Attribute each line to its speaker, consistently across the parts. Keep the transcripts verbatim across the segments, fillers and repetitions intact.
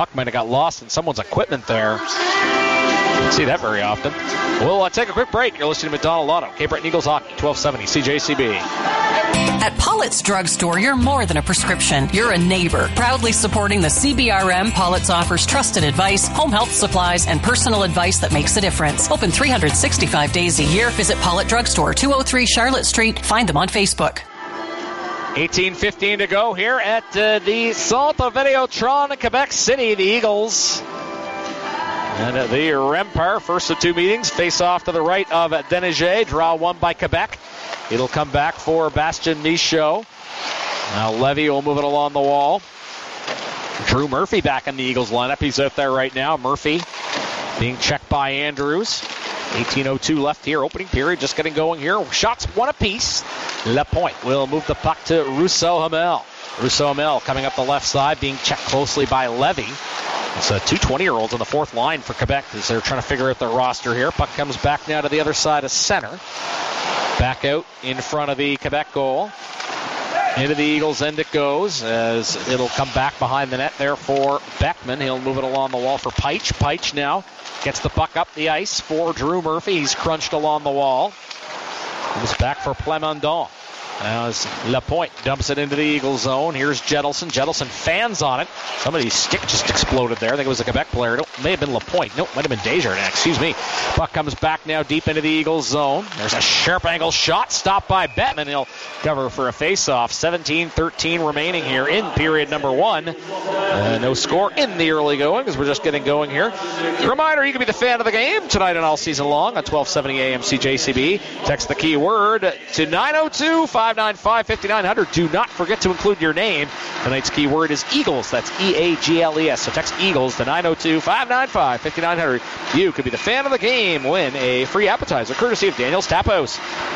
Speaker 1: puck might have got lost in someone's equipment there. Don't see that very often. We'll uh, take a quick break. You're listening to McDonald Auto, Cape Breton Eagles Hockey, twelve seventy C J C B.
Speaker 2: At Pollitt's Drugstore, you're more than a prescription. You're a neighbor, proudly supporting the C B R M. Pollitt's offers trusted advice, home health supplies, and personal advice that makes a difference. Open three hundred sixty-five days a year. Visit Pollitt Drugstore, two oh three Charlotte Street. Find them on Facebook.
Speaker 1: eighteen fifteen to go here at uh, the Centre Videotron in Quebec City. The Eagles and uh, the Rempart, first of two meetings, face off to the right of uh, Deneger. Draw one by Quebec. It'll come back for Bastien Michaud. Now Levy will move it along the wall. Drew Murphy back in the Eagles lineup. He's out there right now. Murphy being checked by Andrews. eighteen oh two left here. Opening period just getting going here. Shots one apiece. Lapointe will move the puck to Rousseau Hamel. Rousseau Hamel coming up the left side, being checked closely by Levy. It's uh, two twenty-year-olds on the fourth line for Quebec as they're trying to figure out their roster here. Puck comes back now to the other side of center. Back out in front of the Quebec goal. Into the Eagles' end it goes as it'll come back behind the net there for Beckman. He'll move it along the wall for Peich. Peich now gets the puck up the ice for Drew Murphy. He's crunched along the wall. Comes back for Plamondon. Now as Lapointe dumps it into the Eagles zone. Here's Jettleson. Jettleson fans on it. Somebody's stick just exploded there. I think it was a Quebec player. It may have been Lapointe. Nope, might have been Desjardins. Excuse me. Puck comes back now deep into the Eagles zone. There's a sharp angle shot stopped by Bettman. He'll cover for a face-off. seventeen thirteen remaining here in period number one. Uh, no score in the early going as we're just getting going here. Reminder, you can be the fan of the game tonight and all season long on twelve seventy A M C J C B. Text the keyword to nine oh two, five nine five, five nine zero zero. Do not forget to include your name. Tonight's keyword is Eagles. That's E A G L E S. So text Eagles to nine oh two, five nine five, five nine zero zero. You could be the fan of the game. Win a free appetizer courtesy of Daniel's Tap House.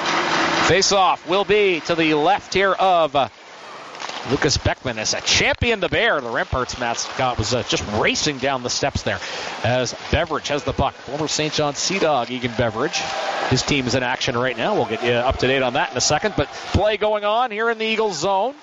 Speaker 1: Face-off will be to the left here of uh, Lucas Beckman as a champion the bear. The Remparts mascot was uh, just racing down the steps there as Beveridge has the puck. Former Saint John Sea Dog Egan Beveridge. His team is in action right now. We'll get you up to date on that in a second. But play going on here in the Eagles zone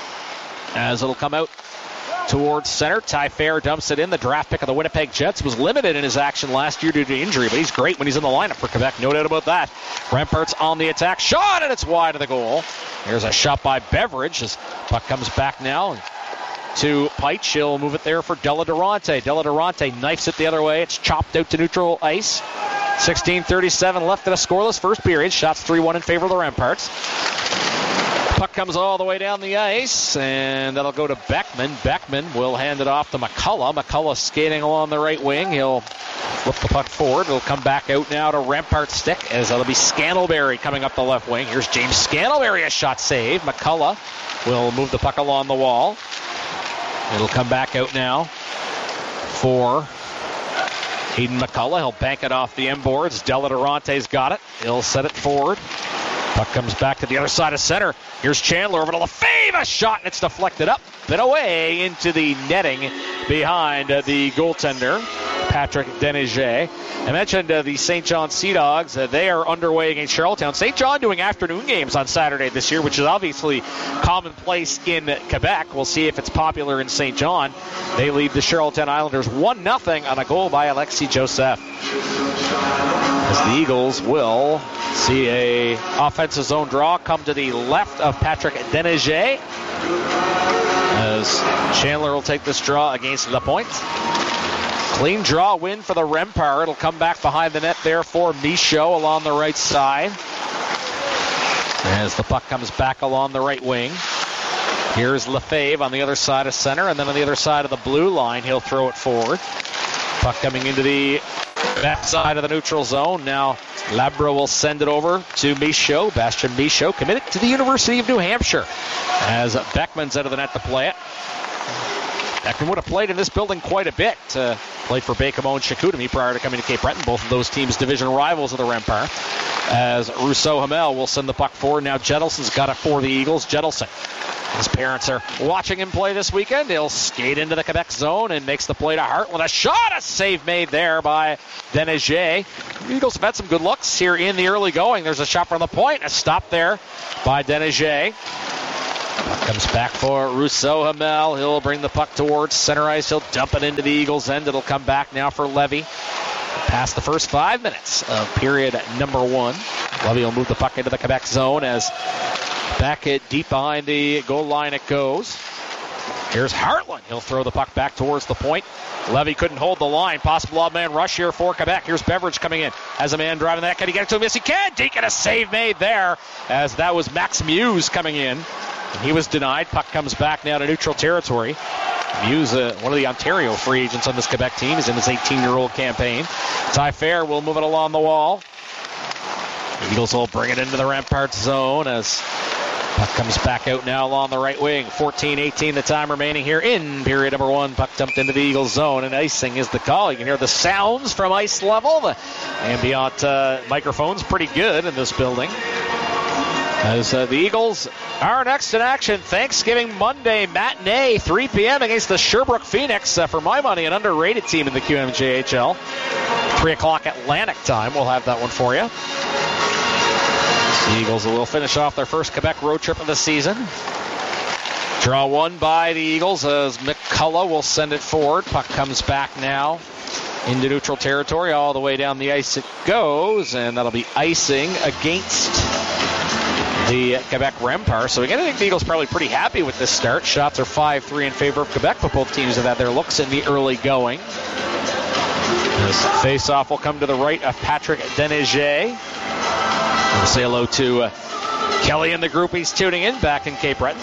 Speaker 1: as it'll come out towards center. Ty Fair dumps it in. The draft pick of the Winnipeg Jets was limited in his action last year due to injury, but he's great when he's in the lineup for Quebec. No doubt about that. Remparts on the attack. Shot, and it's wide of the goal. Here's a shot by Beveridge as puck comes back now to Peich. He'll move it there for Della Durante. Della Durante knifes it the other way. It's chopped out to neutral ice. sixteen thirty-seven left in a scoreless first period. Shots three one in favor of the Remparts. Puck comes all the way down the ice, and that'll go to Beckman. Beckman will hand it off to McCullough. McCullough skating along the right wing. He'll flip the puck forward. It'll come back out now to Rempart's stick, as that'll be Scantlebury coming up the left wing. Here's James Scantlebury, a shot save. McCullough will move the puck along the wall. It'll come back out now for Hayden McCullough. He'll bank it off the end boards. Della Durante's got it. He'll set it forward. Puck comes back to the other side of center. Here's Chandler over to Lefebvre. A shot, and it's deflected up and away into the netting behind uh, the goaltender, Patrick Deneger. I mentioned uh, the Saint John Sea Dogs. Uh, they are underway against Charlottetown. Saint John doing afternoon games on Saturday this year, which is obviously commonplace in Quebec. We'll see if it's popular in Saint John. They lead the Charlottetown Islanders one nothing on a goal by Alexis Joseph. As the Eagles will see a offensive zone draw come to the left of Patrick Deneger. As Chandler will take this draw against Lapointe. Clean draw win for the Rempart. It'll come back behind the net there for Michaud along the right side. As the puck comes back along the right wing. Here's Lefebvre on the other side of center, and then on the other side of the blue line, he'll throw it forward. Puck coming into the back side of the neutral zone. Now Labra will send it over to Michaud. Bastien Michaud committed to the University of New Hampshire as Beckman's out of the net to play it. Beckman would have played in this building quite a bit. Uh, played for Baie-Comeau and Chicoutimi prior to coming to Cape Breton. Both of those teams division rivals of the Rempart. As Rousseau Hamel will send the puck forward. Now Jettelson's got it for the Eagles. Jettelson. His parents are watching him play this weekend. He'll skate into the Quebec zone and makes the play to Hart with a shot. A save made there by Deneger. The Eagles have had some good looks here in the early going. There's a shot from the point. A stop there by Deneger. Comes back for Rousseau Hamel. He'll bring the puck towards center ice. He'll dump it into the Eagles' end. It'll come back now for Levy. Past the first five minutes of period number one. Levy will move the puck into the Quebec zone as back it deep behind the goal line it goes. Here's Hartland. He'll throw the puck back towards the point. Levy couldn't hold the line. Possible odd man rush here for Quebec. Here's Beveridge coming in. Has a man driving that. Can he get it to him? Yes, he can. Deacon, a save made there as that was Max Muse coming in. And he was denied. Puck comes back now to neutral territory. Muse, uh, one of the Ontario free agents on this Quebec team, is in his eighteen-year-old campaign. Ty Fair will move it along the wall. The Eagles will bring it into the Rampart zone as puck comes back out now along the right wing. fourteen eighteen the time remaining here in period number one. Puck dumped into the Eagles zone, and icing is the call. You can hear the sounds from ice level. The ambient uh, microphone's pretty good in this building. As uh, the Eagles are next in action, Thanksgiving Monday matinee, three p.m. against the Sherbrooke Phoenix. Uh, for my money, an underrated team in the Q M J H L. three o'clock Atlantic time. We'll have that one for you. The Eagles will finish off their first Quebec road trip of the season. Draw one by the Eagles as McCullough will send it forward. Puck comes back now into neutral territory. All the way down the ice it goes, and that'll be icing against the Quebec Rempart. So again, I think the Eagles probably pretty happy with this start. Shots are five three in favor of Quebec, but both teams have had their looks in the early going. This face-off will come to the right of Patrick Deneger. We'll say hello to uh, Kelly and the group. He's tuning in back in Cape Breton.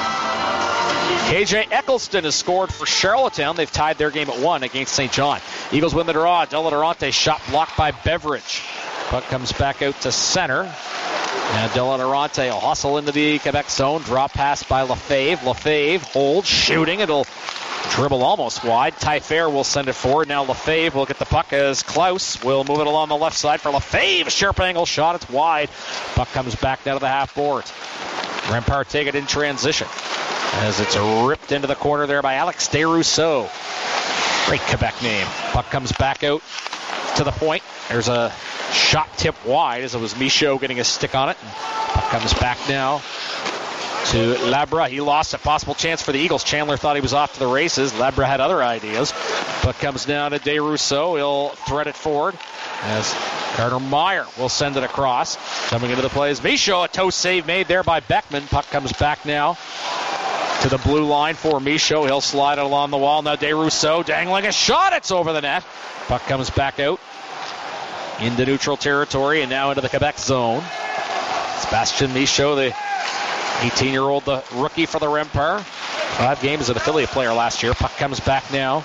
Speaker 1: K J Eccleston has scored for Charlottetown. They've tied their game at one against Saint John. Eagles win the draw. Della Durante shot blocked by Beveridge. Puck comes back out to center. And Della Durante will hustle into the Quebec zone. Drop pass by Lefebvre. Lefebvre holds, shooting. It'll dribble almost wide. Ty Fair will send it forward. Now Lefebvre will get the puck as Klaus will move it along the left side for Lefebvre. Sharp angle shot. It's wide. Puck comes back down to the half board. Rempart take it in transition as it's ripped into the corner there by Alex Desrousseaux. Great Quebec name. Puck comes back out to the point. There's a shot tip wide as it was Michaud getting a stick on it. Puck comes back now to Labra. He lost a possible chance for the Eagles. Chandler thought he was off to the races. Labra had other ideas. Puck comes down to Desrousseaux. He'll thread it forward as Carter Meyer will send it across. Coming into the play is Michaud. A toe save made there by Beckman. Puck comes back now to the blue line for Michaud. He'll slide it along the wall. Now Desrousseaux dangling a shot. It's over the net. Puck comes back out into neutral territory and now into the Quebec zone. Sebastian Michaud, the eighteen-year-old, the rookie for the Rempart. Five games as an affiliate player last year. Puck comes back now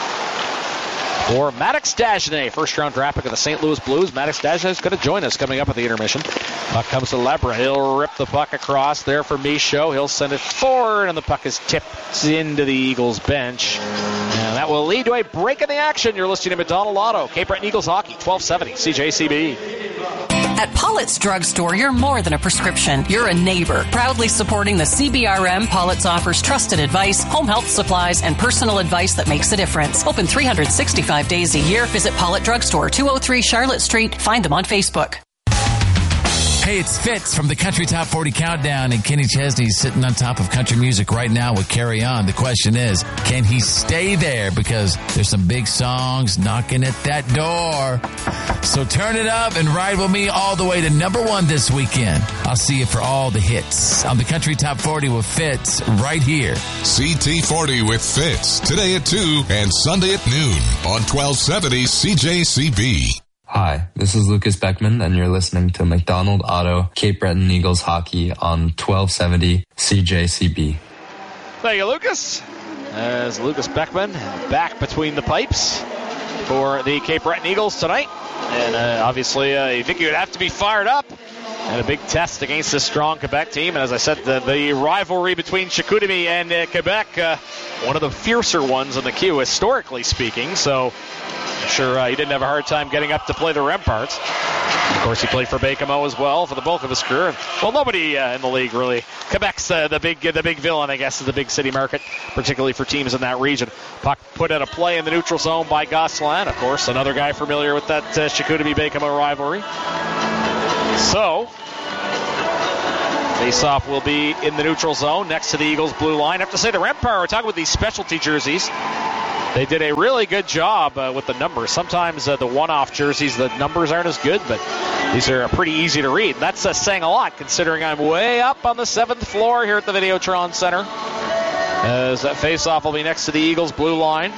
Speaker 1: for Maddox Dagenet, first-round draft pick of the Saint Louis Blues. Maddox Dagenet is going to join us coming up at the intermission. Puck comes to Labra. He'll rip the puck across there for Michaud. He'll send it forward, and the puck is tipped into the Eagles bench. And that will lead to a break in the action. You're listening to McDonald Auto, Cape Breton Eagles Hockey, twelve seventy C J C B.
Speaker 2: At Pollitt's Drugstore, you're more than a prescription. You're a neighbor, proudly supporting the C B R M. Pollitt's offers trusted advice, home health supplies, and personal advice that makes a difference. Open three hundred sixty-five days a year. Visit Pollitt Drugstore, two oh three Charlotte Street. Find them on Facebook.
Speaker 3: Hey, it's Fitz from the Country Top forty Countdown, and Kenny Chesney's sitting on top of country music right now with Carry On. The question is, can he stay there? Because there's some big songs knocking at that door. So turn it up and ride with me all the way to number one this weekend. I'll see you for all the hits on the Country Top forty with Fitz right here.
Speaker 4: C T forty with Fitz, today at two and Sunday at noon on twelve seventy C J C B.
Speaker 5: Hi, this is Lucas Beckman, and you're listening to McDonald Auto Cape Breton Eagles Hockey on twelve seventy C J C B.
Speaker 1: Thank you, Lucas. As Lucas Beckman back between the pipes for the Cape Breton Eagles tonight. And uh, obviously, uh, you think you would have to be fired up. And a big test against this strong Quebec team. And as I said, the, the rivalry between Chicoutimi and uh, Quebec, uh, one of the fiercer ones in the queue, historically speaking. So I'm sure uh, he didn't have a hard time getting up to play the Remparts. Of course, he played for Baie-Comeau as well for the bulk of his career. Well, nobody uh, in the league really. Quebec's uh, the big the big villain, I guess, is the big city market, particularly for teams in that region. Puck put at a play in the neutral zone by Gosselin, of course, another guy familiar with that uh, Chicoutimi-Baie-Comeau rivalry. So, Face-off will be in the neutral zone next to the Eagles' blue line. I have to say, the Rempire, we're talking with these specialty jerseys. They did a really good job uh, with the numbers. Sometimes uh, the one-off jerseys, the numbers aren't as good, but these are uh, pretty easy to read. That's uh, saying a lot, considering I'm way up on the seventh floor here at the Videotron Center. As that face-off will be next to the Eagles' blue line.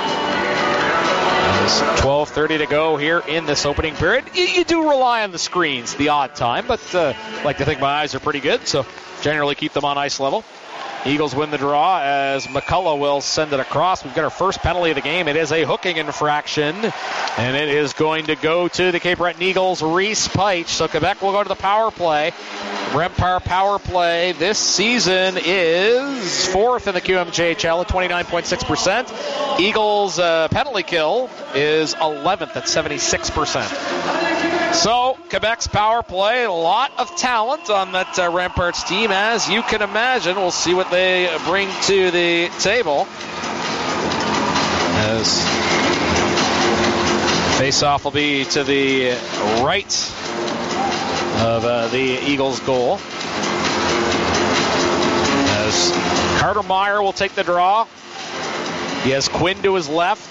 Speaker 1: twelve thirty to go here in this opening period. You, you do rely on the screens the odd time, but uh, I like to think my eyes are pretty good, so generally keep them on ice level. Eagles win the draw as McCullough will send it across. We've got our first penalty of the game. It is a hooking infraction, and it is going to go to the Cape Breton Eagles, Reese Peich. So Quebec will go to the power play. Rempire power play this season is fourth in the Q M J H L at twenty-nine point six percent. Eagles uh, penalty kill is eleventh at seventy-six percent. So Quebec's power play, a lot of talent on that uh, Ramparts team, as you can imagine. We'll see what they bring to the table. As face-off will be to the right of uh, the Eagles' goal. As Carter Meyer will take the draw. He has Quinn to his left,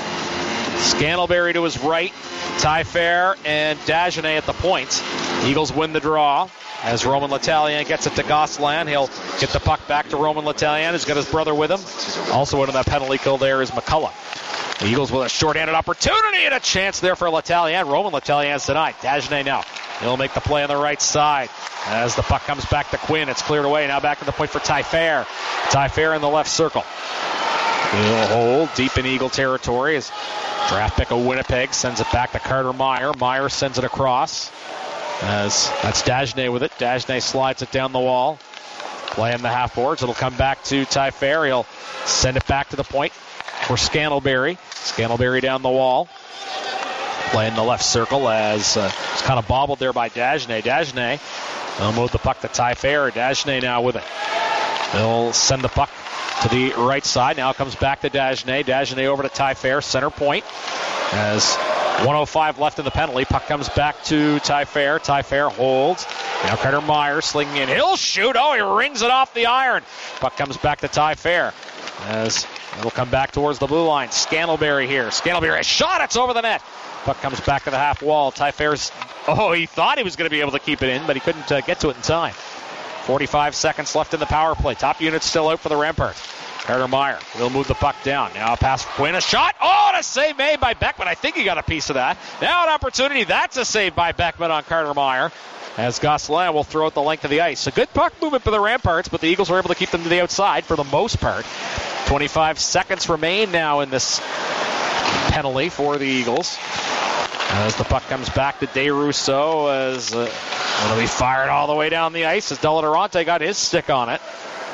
Speaker 1: Scantlebury to his right, Ty Fair and Dagenet at the point. Eagles win the draw as Roman Letallian gets it to Gosselin. He'll get the puck back to Roman Letallian, who's got his brother with him. Also in that penalty kill there is McCullough. The Eagles with a short-handed opportunity and a chance there for Letallian. Roman Letallian's denied. Dagenet now. He'll make the play on the right side. As the puck comes back to Quinn, it's cleared away. Now back to the point for Ty Fair. Ty Fair in the left circle. He'll hold deep in Eagle territory as draft pick of Winnipeg sends it back to Carter Meyer. Meyer sends it across. As that's Dagenet with it. Dagenet slides it down the wall. Playing the half boards. It'll come back to Ty Fair. He'll send it back to the point for Scantlebury. Scantlebury down the wall. Playing the left circle as uh, it's kind of bobbled there by Dagenet. Dagenet will move the puck to Ty Fair. Dagenet now with it. They'll send the puck to the right side. Now it comes back to Dagenet. Dagenet over to Ty Fair, center point. As one oh five left in the penalty. Puck comes back to Ty Fair. Ty Fair holds. Now Carter Meyer slinging in. He'll shoot. Oh, he rings it off the iron. Puck comes back to Ty Fair. As it'll come back towards the blue line. Scantlebury here. Scantlebury, a shot. It's over the net. Puck comes back to the half wall. Ty Fair's, oh, he thought he was going to be able to keep it in, but he couldn't uh, get to it in time. forty-five seconds left in the power play. Top unit still out for the Ramparts. Carter Meyer will move the puck down. Now a pass for Quinn. A shot. Oh, and a save made by Beckman. I think he got a piece of that. Now an opportunity. That's a save by Beckman on Carter Meyer. As Gosselin will throw it the length of the ice. A good puck movement for the Ramparts, but the Eagles were able to keep them to the outside for the most part. twenty-five seconds remain now in this penalty for the Eagles. As the puck comes back to DeRousseau, as uh, it'll be fired all the way down the ice as Deladorante got his stick on it.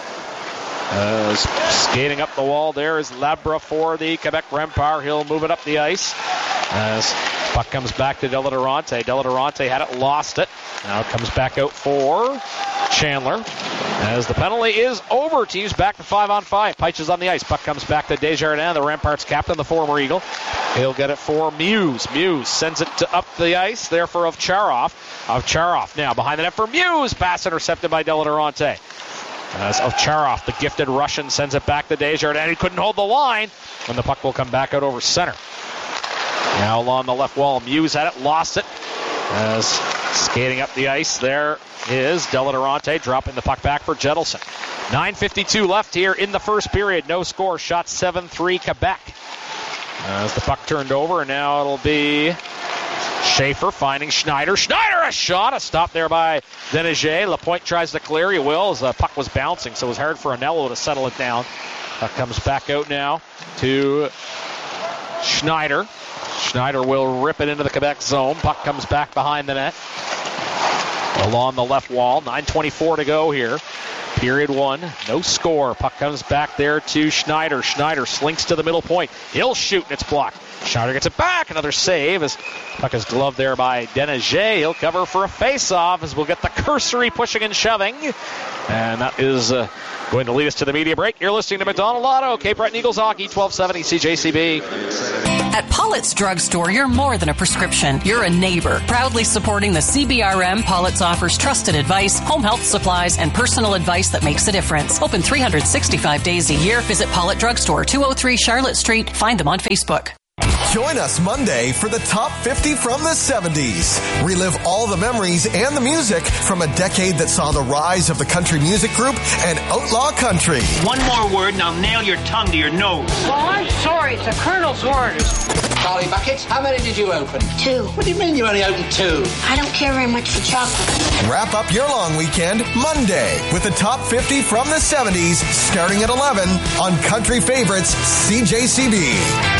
Speaker 1: Uh, skating up the wall there is Labra for the Quebec Rempire. He'll move it up the ice. As puck comes back to Deladorante. Deladorante had it, lost it. Now it comes back out for Chandler. As the penalty is over, teams back to five on five. Peich is on the ice. Puck comes back to Desjardins, the Ramparts captain, the former Eagle. He'll get it for Muse. Muse sends it to up the ice, there for Ovcharov. Ovcharov now behind the net for Muse. Pass intercepted by Deladorante. As Ovcharov, the gifted Russian, sends it back to Desjardins. He couldn't hold the line, and the puck will come back out over center. Now along the left wall, Muse had it, lost it. As skating up the ice, there is Deladorante dropping the puck back for Jettleson. nine fifty-two left here in the first period. No score. Shot seven three Quebec. As the puck turned over, and now it'll be Schaefer finding Schneider. Schneider, a shot. A stop there by Deneger. Lapointe tries to clear. He will, as the puck was bouncing, so it was hard for Anello to settle it down. Puck comes back out now to Schneider. Schneider will rip it into the Quebec zone. Puck comes back behind the net. Along the left wall. nine twenty-four to go here. Period one, no score. Puck comes back there to Schneider. Schneider slinks to the middle point. He'll shoot, and it's blocked. Schneider gets it back. Another save as puck is gloved there by Deneger. He'll cover for a face-off as we'll get the cursory pushing and shoving. And that is uh, going to lead us to the media break. You're listening to McDonald Auto, Cape Breton Eagles Hockey, twelve seventy C J C B.
Speaker 2: At Pollitt's Drugstore, you're more than a prescription. You're a neighbor, proudly supporting the C B R M. Pollitt's offers trusted advice, home health supplies, and personal advice that makes a difference. Open three hundred sixty-five days a year. Visit Pollitt Drugstore, two oh three Charlotte Street. Find them on Facebook.
Speaker 6: Join us Monday for the Top fifty from the seventies. Relive all the memories and the music from a decade that saw the rise of the country music group and outlaw country.
Speaker 7: One more word and I'll nail your tongue to your nose.
Speaker 8: Well, I'm sorry. It's the Colonel's orders.
Speaker 9: Charlie Buckets, how many did you open?
Speaker 8: Two.
Speaker 9: What do you mean you only opened two?
Speaker 8: I don't care very much for chocolate.
Speaker 6: Wrap up your long weekend Monday with the Top fifty from the seventies starting at eleven on Country Favorites C J C B.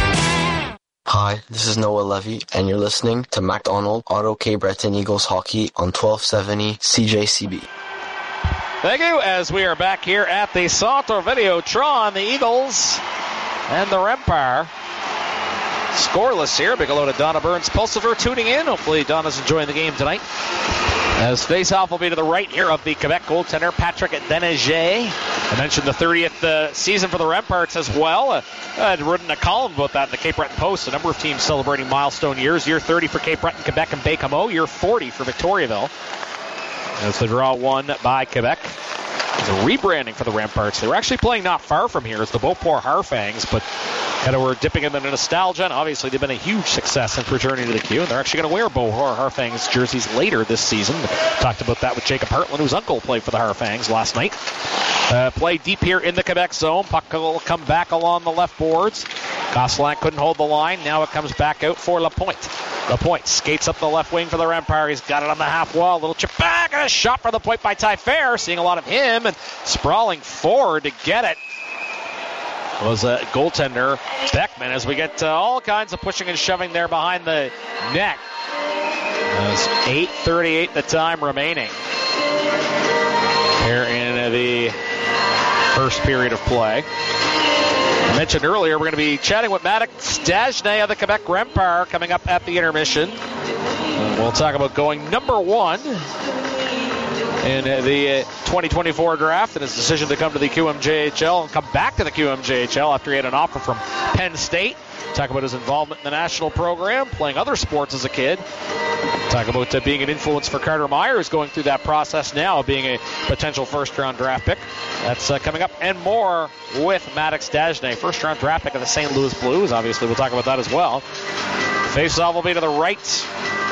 Speaker 10: Hi, this is Noah Levy, and you're listening to McDonald Auto Cape Breton Eagles Hockey on twelve seventy C J C B.
Speaker 1: Thank you, as we are back here at the Centre Videotron, the Eagles and the Rempire. Scoreless here. Big hello to Donna Burns Pulsifer tuning in. Hopefully Donna's enjoying the game tonight. As face-off will be to the right here of the Quebec goaltender, Patrick Deneger. I mentioned the thirtieth uh, season for the Remparts as well. Uh, I had written a column about that in the Cape Breton Post. A number of teams celebrating milestone years. Year thirty for Cape Breton, Quebec, and Baie-Comeau. Year forty for Victoriaville. As the draw won by Quebec. It's a rebranding for the Remparts. They were actually playing not far from here as the Beauport Harfangs, but kind of were dipping into the nostalgia, and obviously they've been a huge success in returning to the Q, and they're actually going to wear Beauport Harfangs jerseys later this season. Talked about that with Jacob Hartland, whose uncle played for the Harfangs last night. Uh, play deep here in the Quebec zone. Puck will come back along the left boards. Gosselin couldn't hold the line. Now it comes back out for Lapointe. Lapointe skates up the left wing for the Rempire. He's got it on the half wall. Little chip back and a shot for the point by Ty Fair. Seeing a lot of him and sprawling forward to get it was a goaltender, Beckman, as we get uh, all kinds of pushing and shoving there behind the net. There's eight thirty-eight the time remaining here in the first period of play. I mentioned earlier we're going to be chatting with Maddox Dagenais of the Quebec Rempire coming up at the intermission. Uh, we'll talk about going number one in the uh, twenty twenty-four draft and his decision to come to the Q M J H L and come back to the Q M J H L after he had an offer from Penn State. Talk about his involvement in the national program, playing other sports as a kid. Talk about uh, being an influence for Carter Myers going through that process now, being a potential first-round draft pick. That's uh, coming up and more with Maddox Dagenais, first-round draft pick of the Saint Louis Blues. Obviously, we'll talk about that as well. Face-off will be to the right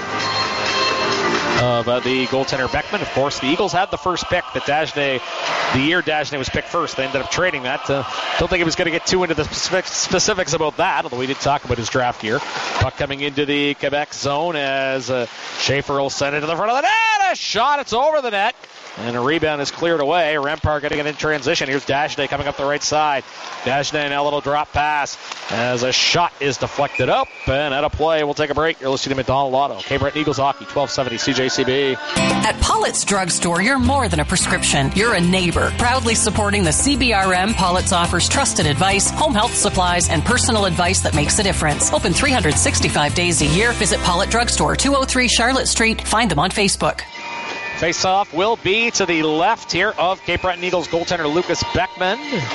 Speaker 1: of uh, the goaltender Beckman. Of course, the Eagles had the first pick, but Dagenais, the year Dagenais was picked first, they ended up trading that. Uh, don't think he was going to get too into the specific, specifics about that, although we did talk about his draft year. Puck coming into the Quebec zone as uh, Schaefer will send it to the front of the net. A shot, it's over the net. And a rebound is cleared away. Rempire getting it in transition. Here's Dagenais coming up the right side. Dagenais and a little drop pass as a shot is deflected up. And at a play, we'll take a break. You're listening to McDonald Auto. Cape Breton Eagles Hockey, twelve seventy C J C B.
Speaker 2: At Pollitt's Drugstore, you're more than a prescription. You're a neighbor, proudly supporting the C B R M. Pollitt's offers trusted advice, home health supplies, and personal advice that makes a difference. Open three hundred sixty-five days a year. Visit Pollitt Drugstore, two oh three Charlotte Street. Find them on Facebook.
Speaker 1: Face-off will be to the left here of Cape Breton Eagles goaltender Lucas Beckman.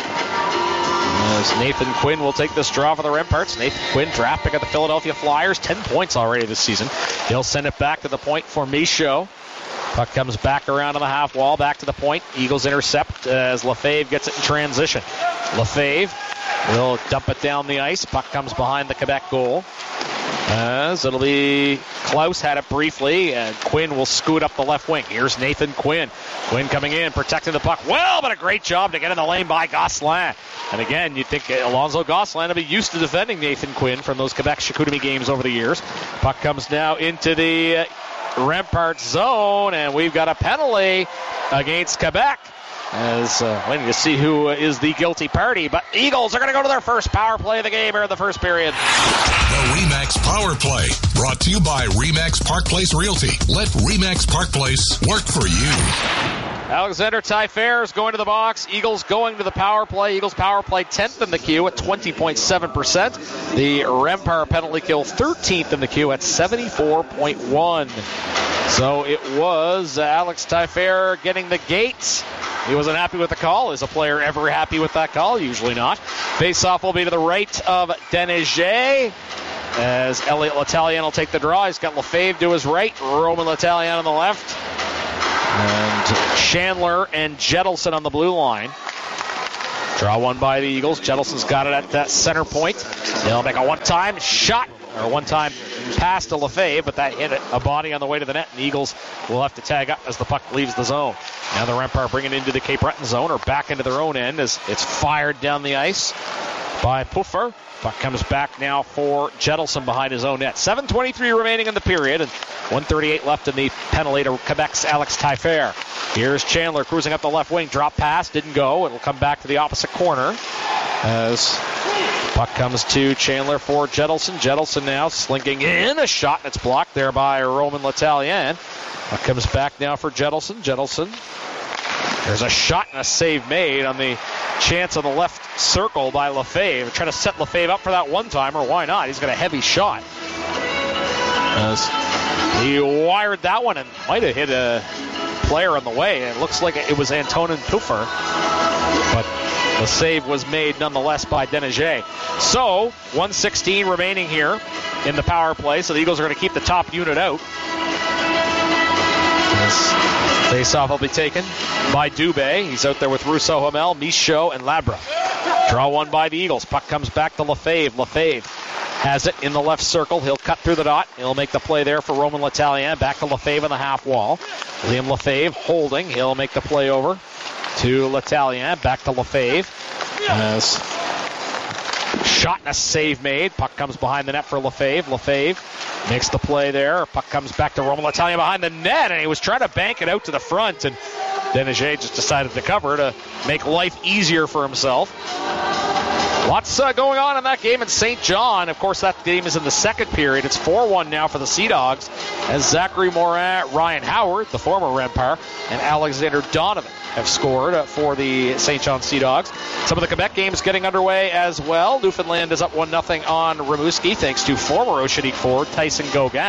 Speaker 1: As Nathan Quinn will take this draw for the Remparts. Nathan Quinn, draft pick of the Philadelphia Flyers. ten points already this season. He'll send it back to the point for Michaud. Puck comes back around on the half wall, back to the point. Eagles intercept as Lefebvre gets it in transition. Lefebvre will dump it down the ice. Puck comes behind the Quebec goal. As it'll be Klaus had it briefly, and Quinn will scoot up the left wing. Here's Nathan Quinn. Quinn coming in, protecting the puck well, but a great job to get in the lane by Gosselin. And again, you'd think Alonzo Gosselin will be used to defending Nathan Quinn from those Quebec Chicoutimi games over the years. Puck comes now into the Rempart zone, and we've got a penalty against Quebec. As uh, waiting to see who is the guilty party, but Eagles are going to go to their first power play of the game here in the first period.
Speaker 4: The Remax Power Play, brought to you by Remax Park Place Realty. Let Remax Park Place work for you.
Speaker 1: Alexander Taillefer is going to the box. Eagles going to the power play. Eagles power play tenth in the queue at twenty point seven percent. The Rempire penalty kill thirteenth in the queue at seventy-four point one. So it was Alex Taillefer getting the gate. He wasn't happy with the call. Is a player ever happy with that call? Usually not. Face-off will be to the right of Deneger, as Elliot Letallian will take the draw. He's got Lefebvre to his right, Roman Letallian on the left, and Chandler and Jettleson on the blue line. Draw one by the Eagles. Jettleson's got it at that center point. They'll make a one-time shot, or one-time pass to Lefebvre, but that hit a body on the way to the net, and the Eagles will have to tag up as the puck leaves the zone. Now the Rempire bring it into the Cape Breton zone, or back into their own end, as it's fired down the ice by Puffer. Puck comes back now for Jettelson behind his own net. seven twenty-three remaining in the period, and one thirty-eight left in the penalty to Quebec's Alex Taillefer. Here's Chandler cruising up the left wing. Drop pass, didn't go. It'll come back to the opposite corner as puck comes to Chandler for Jettelson. Jettelson now slinking in. A shot, and it's blocked there by Roman Letallian. Puck comes back now for Jettelson. Jettelson. There's a shot and a save made on the chance on the left circle by Lefebvre. Trying to set Lefebvre up for that one-timer. Why not? He's got a heavy shot. As he wired that one and might have hit a player on the way. It looks like it was Antonin Puffer. But the save was made nonetheless by Deneger. So, one sixteen remaining here in the power play. So the Eagles are going to keep the top unit out. This face-off will be taken by Dubé. He's out there with Rousseau, Hamel, Michaud, and Labra. Draw one by the Eagles. Puck comes back to Lefebvre. Lefebvre has it in the left circle. He'll cut through the dot. He'll make the play there for Roman Letallian. Back to Lefebvre on the half wall. Liam Lefebvre holding. He'll make the play over to Letallian. Back to Lefebvre. As shot and a save made. Puck comes behind the net for Lefebvre. Lefebvre makes the play there. Puck comes back to Roman Letallian behind the net, and he was trying to bank it out to the front, and Deneger just decided to cover to make life easier for himself. Lots uh, going on in that game in Saint John. Of course, that game is in the second period. It's four one now for the Sea Dogs, as Zachary Morin, Ryan Howard, the former Rempire, and Alexander Donovan have scored uh, for the Saint John Sea Dogs. Some of the Quebec games getting underway as well. Newfoundland is up one nothing on Rimouski, thanks to former Oceanic forward Tyson Gauguin.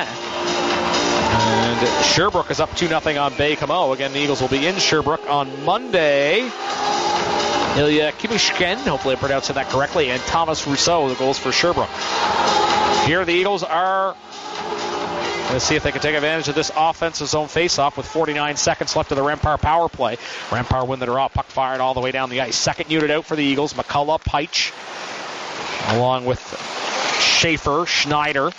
Speaker 1: And Sherbrooke is up two nothing on Baie-Comeau. Again, the Eagles will be in Sherbrooke on Monday. Ilya Kimishkin, hopefully I'm pronouncing that correctly, and Thomas Rousseau, the goals for Sherbrooke. Here the Eagles are Let's see if they can take advantage of this offensive zone faceoff with forty-nine seconds left of the Rempire power play. Rempire win the draw. Puck fired all the way down the ice. Second unit out for the Eagles. McCullough, Peich, along with Schaefer, Schneider.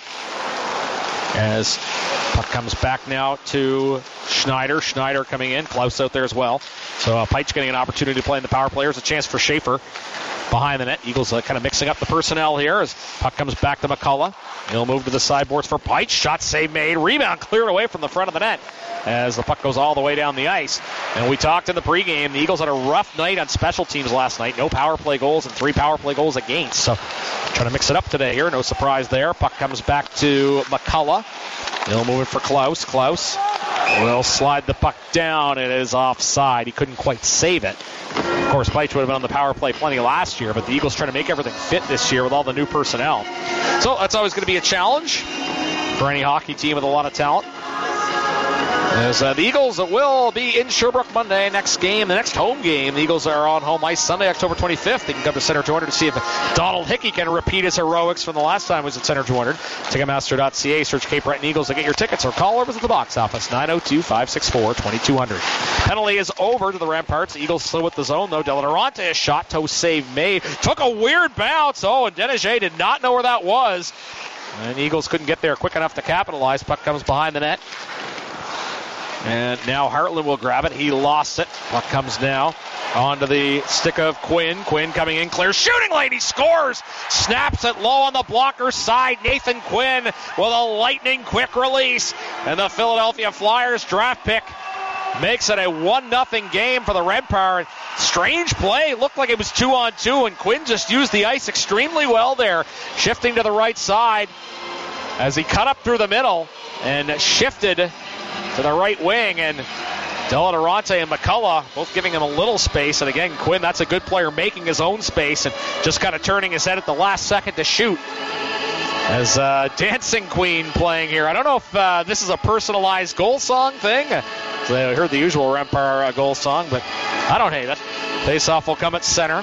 Speaker 1: As puck comes back now to Schneider. Schneider coming in. Klaus out there as well. So uh, Peich getting an opportunity to play in the power play. Here's a chance for Schaefer behind the net. Eagles uh, kind of mixing up the personnel here as puck comes back to McCullough. He'll move to the sideboards for Peich. Shot save made. Rebound cleared away from the front of the net as the puck goes all the way down the ice. And we talked in the pregame, the Eagles had a rough night on special teams last night. No power play goals and three power play goals against. So trying to mix it up today here. No surprise there. Puck comes back to McCullough. He'll move it for Klaus. Klaus will slide the puck down. It is offside. He couldn't quite save it. Of course, Peich would have been on the power play plenty last year, but the Eagles trying to make everything fit this year with all the new personnel. So that's always going to be a challenge for any hockey team with a lot of talent. As uh, the Eagles will be in Sherbrooke Monday. Next game, the next home game, the Eagles are on home ice Sunday, October twenty-fifth. They can come to Center two hundred to see if Donald Hickey can repeat his heroics from the last time he was at Center two hundred. Ticketmaster dot c a, search Cape Breton Eagles to get your tickets, or call or visit the box office, nine oh two, five six four, two two zero zero. Penalty is over to the Ramparts. The Eagles still with the zone, though. Delarante, a shot, toe save made. Took a weird bounce. Oh, and Deneger did not know where that was. And the Eagles couldn't get there quick enough to capitalize. Puck comes behind the net. And now Hartland will grab it. He lost it. Puck comes now onto the stick of Quinn. Quinn coming in, clear shooting lane. He scores. Snaps it low on the blocker side. Nathan Quinn with a lightning quick release. And the Philadelphia Flyers draft pick makes it a one nothing game for the Rempire. Strange play. Looked like it was two on two, and Quinn just used the ice extremely well there. Shifting to the right side as he cut up through the middle and shifted to the right wing, and Deladorante and McCullough both giving him a little space. And again, Quinn, that's a good player making his own space and just kind of turning his head at the last second to shoot. As uh, Dancing Queen playing here. I don't know if uh, this is a personalized goal song thing. So I heard the usual Rempar uh, goal song, but I don't hate it. Face-off will come at center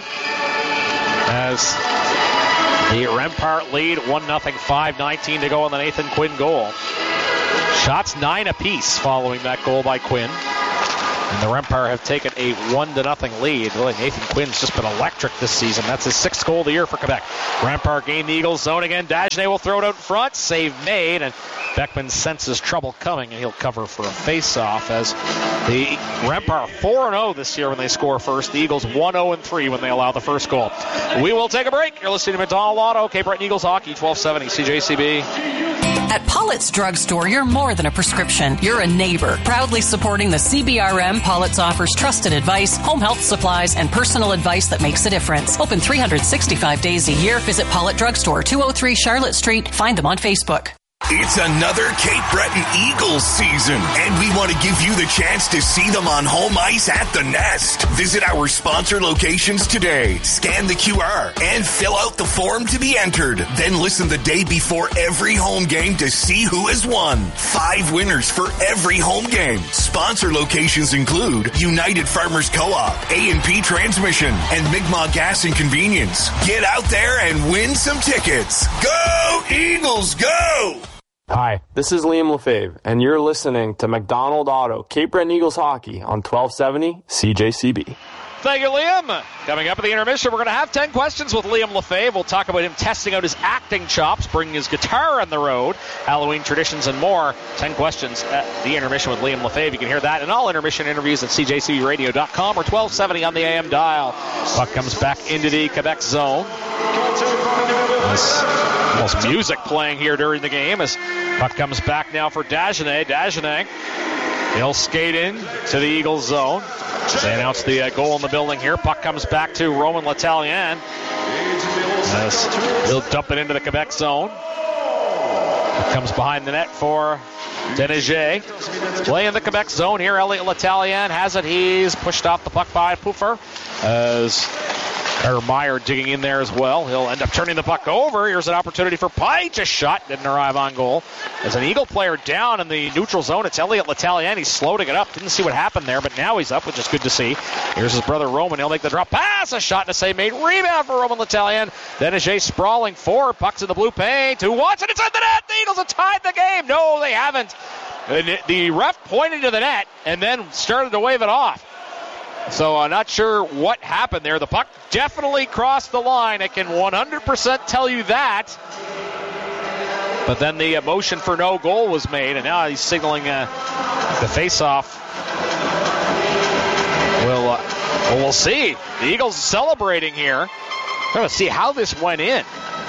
Speaker 1: as the Rempart lead one nothing, five nineteen to go on the Nathan Quinn goal. Shots nine apiece following that goal by Quinn. And the Rempar have taken a one to nothing lead. Really, Nathan Quinn's just been electric this season. That's his sixth goal of the year for Quebec. Rempar gain the Eagles zone again. Dagenet will throw it out in front. Save made, and Beckman senses trouble coming, and he'll cover for a face-off as the Rempar four and oh this year when they score first. The Eagles one oh and three when they allow the first goal. We will take a break. You're listening to McDonald Auto, Cape Breton Eagles Hockey, twelve seventy C J C B.
Speaker 2: At Pollitt's Drugstore, you're more than a prescription. You're a neighbor, proudly supporting the C B R M. Pollitt's offers trusted advice, home health supplies, and personal advice that makes a difference. Open three hundred sixty-five days a year. Visit Pollitt Drugstore, two oh three Charlotte Street. Find them on Facebook.
Speaker 11: It's another Cape Breton Eagles season, and we want to give you the chance to see them on home ice at the Nest. Visit our sponsor locations today, scan the Q R, and fill out the form to be entered. Then listen the day before every home game to see who has won. Five winners for every home game. Sponsor locations include United Farmers Co-op, A and P Transmission, and Mi'kmaq Gas and Convenience. Get out there and win some tickets. Go Eagles, go!
Speaker 12: Hi, this is Liam Lefebvre, and you're listening to McDonald Auto, Cape Breton Eagles Hockey on twelve seventy C J C B.
Speaker 1: Thank you, Liam. Coming up at the intermission, we're going to have ten questions with Liam Lefebvre. We'll talk about him testing out his acting chops, bringing his guitar on the road, Halloween traditions, and more. ten questions at the intermission with Liam Lefebvre. You can hear that and all intermission interviews at C J C B radio dot com or twelve seventy on the A M dial. Puck comes back into the Quebec zone. There's almost music playing here during the game as puck comes back now for Dagenet. Dagenet, he'll skate in to the Eagles zone. They announce the uh, goal in the building here. Puck comes back to Roman Letallian. He'll dump it into the Quebec zone. It comes behind the net for Deneger. Play in the Quebec zone here. Elliot Letallian has it. He's pushed off the puck by Puffer as Meyer digging in there as well. He'll end up turning the puck over. Here's an opportunity for Pite. A shot didn't arrive on goal. As an Eagle player down in the neutral zone, it's Elliot Letallian. He's slow to get up. Didn't see what happened there, but now he's up, which is good to see. Here's his brother Roman. He'll make the drop pass. A shot and a save made. Rebound for Roman Letallian. Deneger sprawling forward. Puck's in the blue paint. Who wants it? It's in the net. The Eagles have tied the game. No, they haven't. And the ref pointed to the net and then started to wave it off. So I'm not sure what happened there. The puck definitely crossed the line. I can one hundred percent tell you that. But then the motion for no goal was made, and now he's signaling uh, the face-off. We'll, uh, well, we'll see. The Eagles celebrating here. Trying to see how this went in.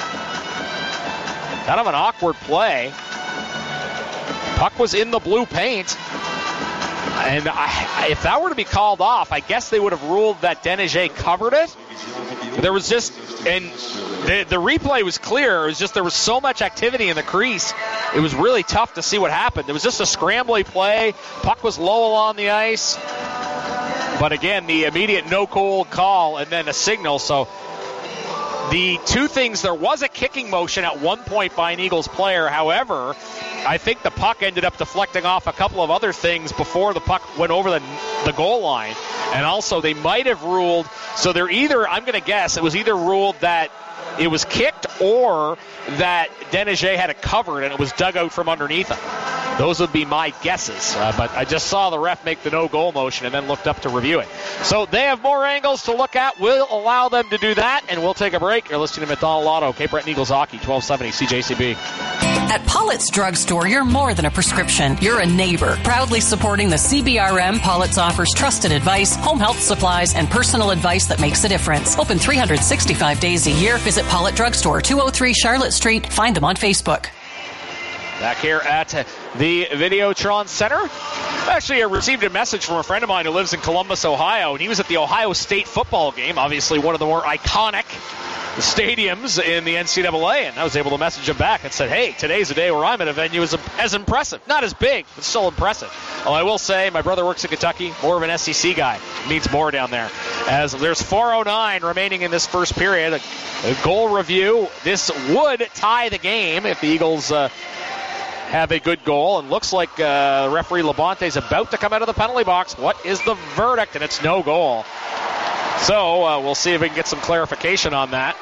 Speaker 1: Kind of an awkward play. Puck was in the blue paint. And I, if that were to be called off, I guess they would have ruled that Deneger covered it. There was just, and the, the replay was clear. It was just there was so much activity in the crease. It was really tough to see what happened. It was just a scrambly play. Puck was low along the ice. But again, the immediate no-goal call and then a signal. So the two things, there was a kicking motion at one point by an Eagles player. However, I think the puck ended up deflecting off a couple of other things before the puck went over the the goal line. And also, they might have ruled, so they're either, I'm going to guess, it was either ruled that it was kicked or that Deneger had it covered and it was dug out from underneath him. Those would be my guesses. Uh, but I just saw the ref make the no-goal motion and then looked up to review it. So they have more angles to look at. We'll allow them to do that, and we'll take a break. You're listening to McDonald Auto, Cape Breton Eagles Hockey, twelve seventy C J C B.
Speaker 2: At Pollitt's Drugstore, you're more than a prescription. You're a neighbor, proudly supporting the C B R M. Pollitt's offers trusted advice, home health supplies, and personal advice that makes a difference. Open three hundred sixty-five days a year. Visit Pollitt Drugstore, two oh three Charlotte Street. Find them on Facebook.
Speaker 1: Back here at the Videotron Center. Actually, I received a message from a friend of mine who lives in Columbus, Ohio, and he was at the Ohio State football game, obviously one of the more iconic stadiums in the N C double A, and I was able to message him back and said, hey, today's a day where I'm at a venue as, as impressive. Not as big, but still impressive. Well, I will say, my brother works in Kentucky, more of an S E C guy. Means more down there. As there's four oh nine remaining in this first period. A, a goal review. This would tie the game if the Eagles uh, have a good goal. And looks like uh, referee Labonte is about to come out of the penalty box. What is the verdict? And it's no goal. So uh, we'll see if we can get some clarification on that.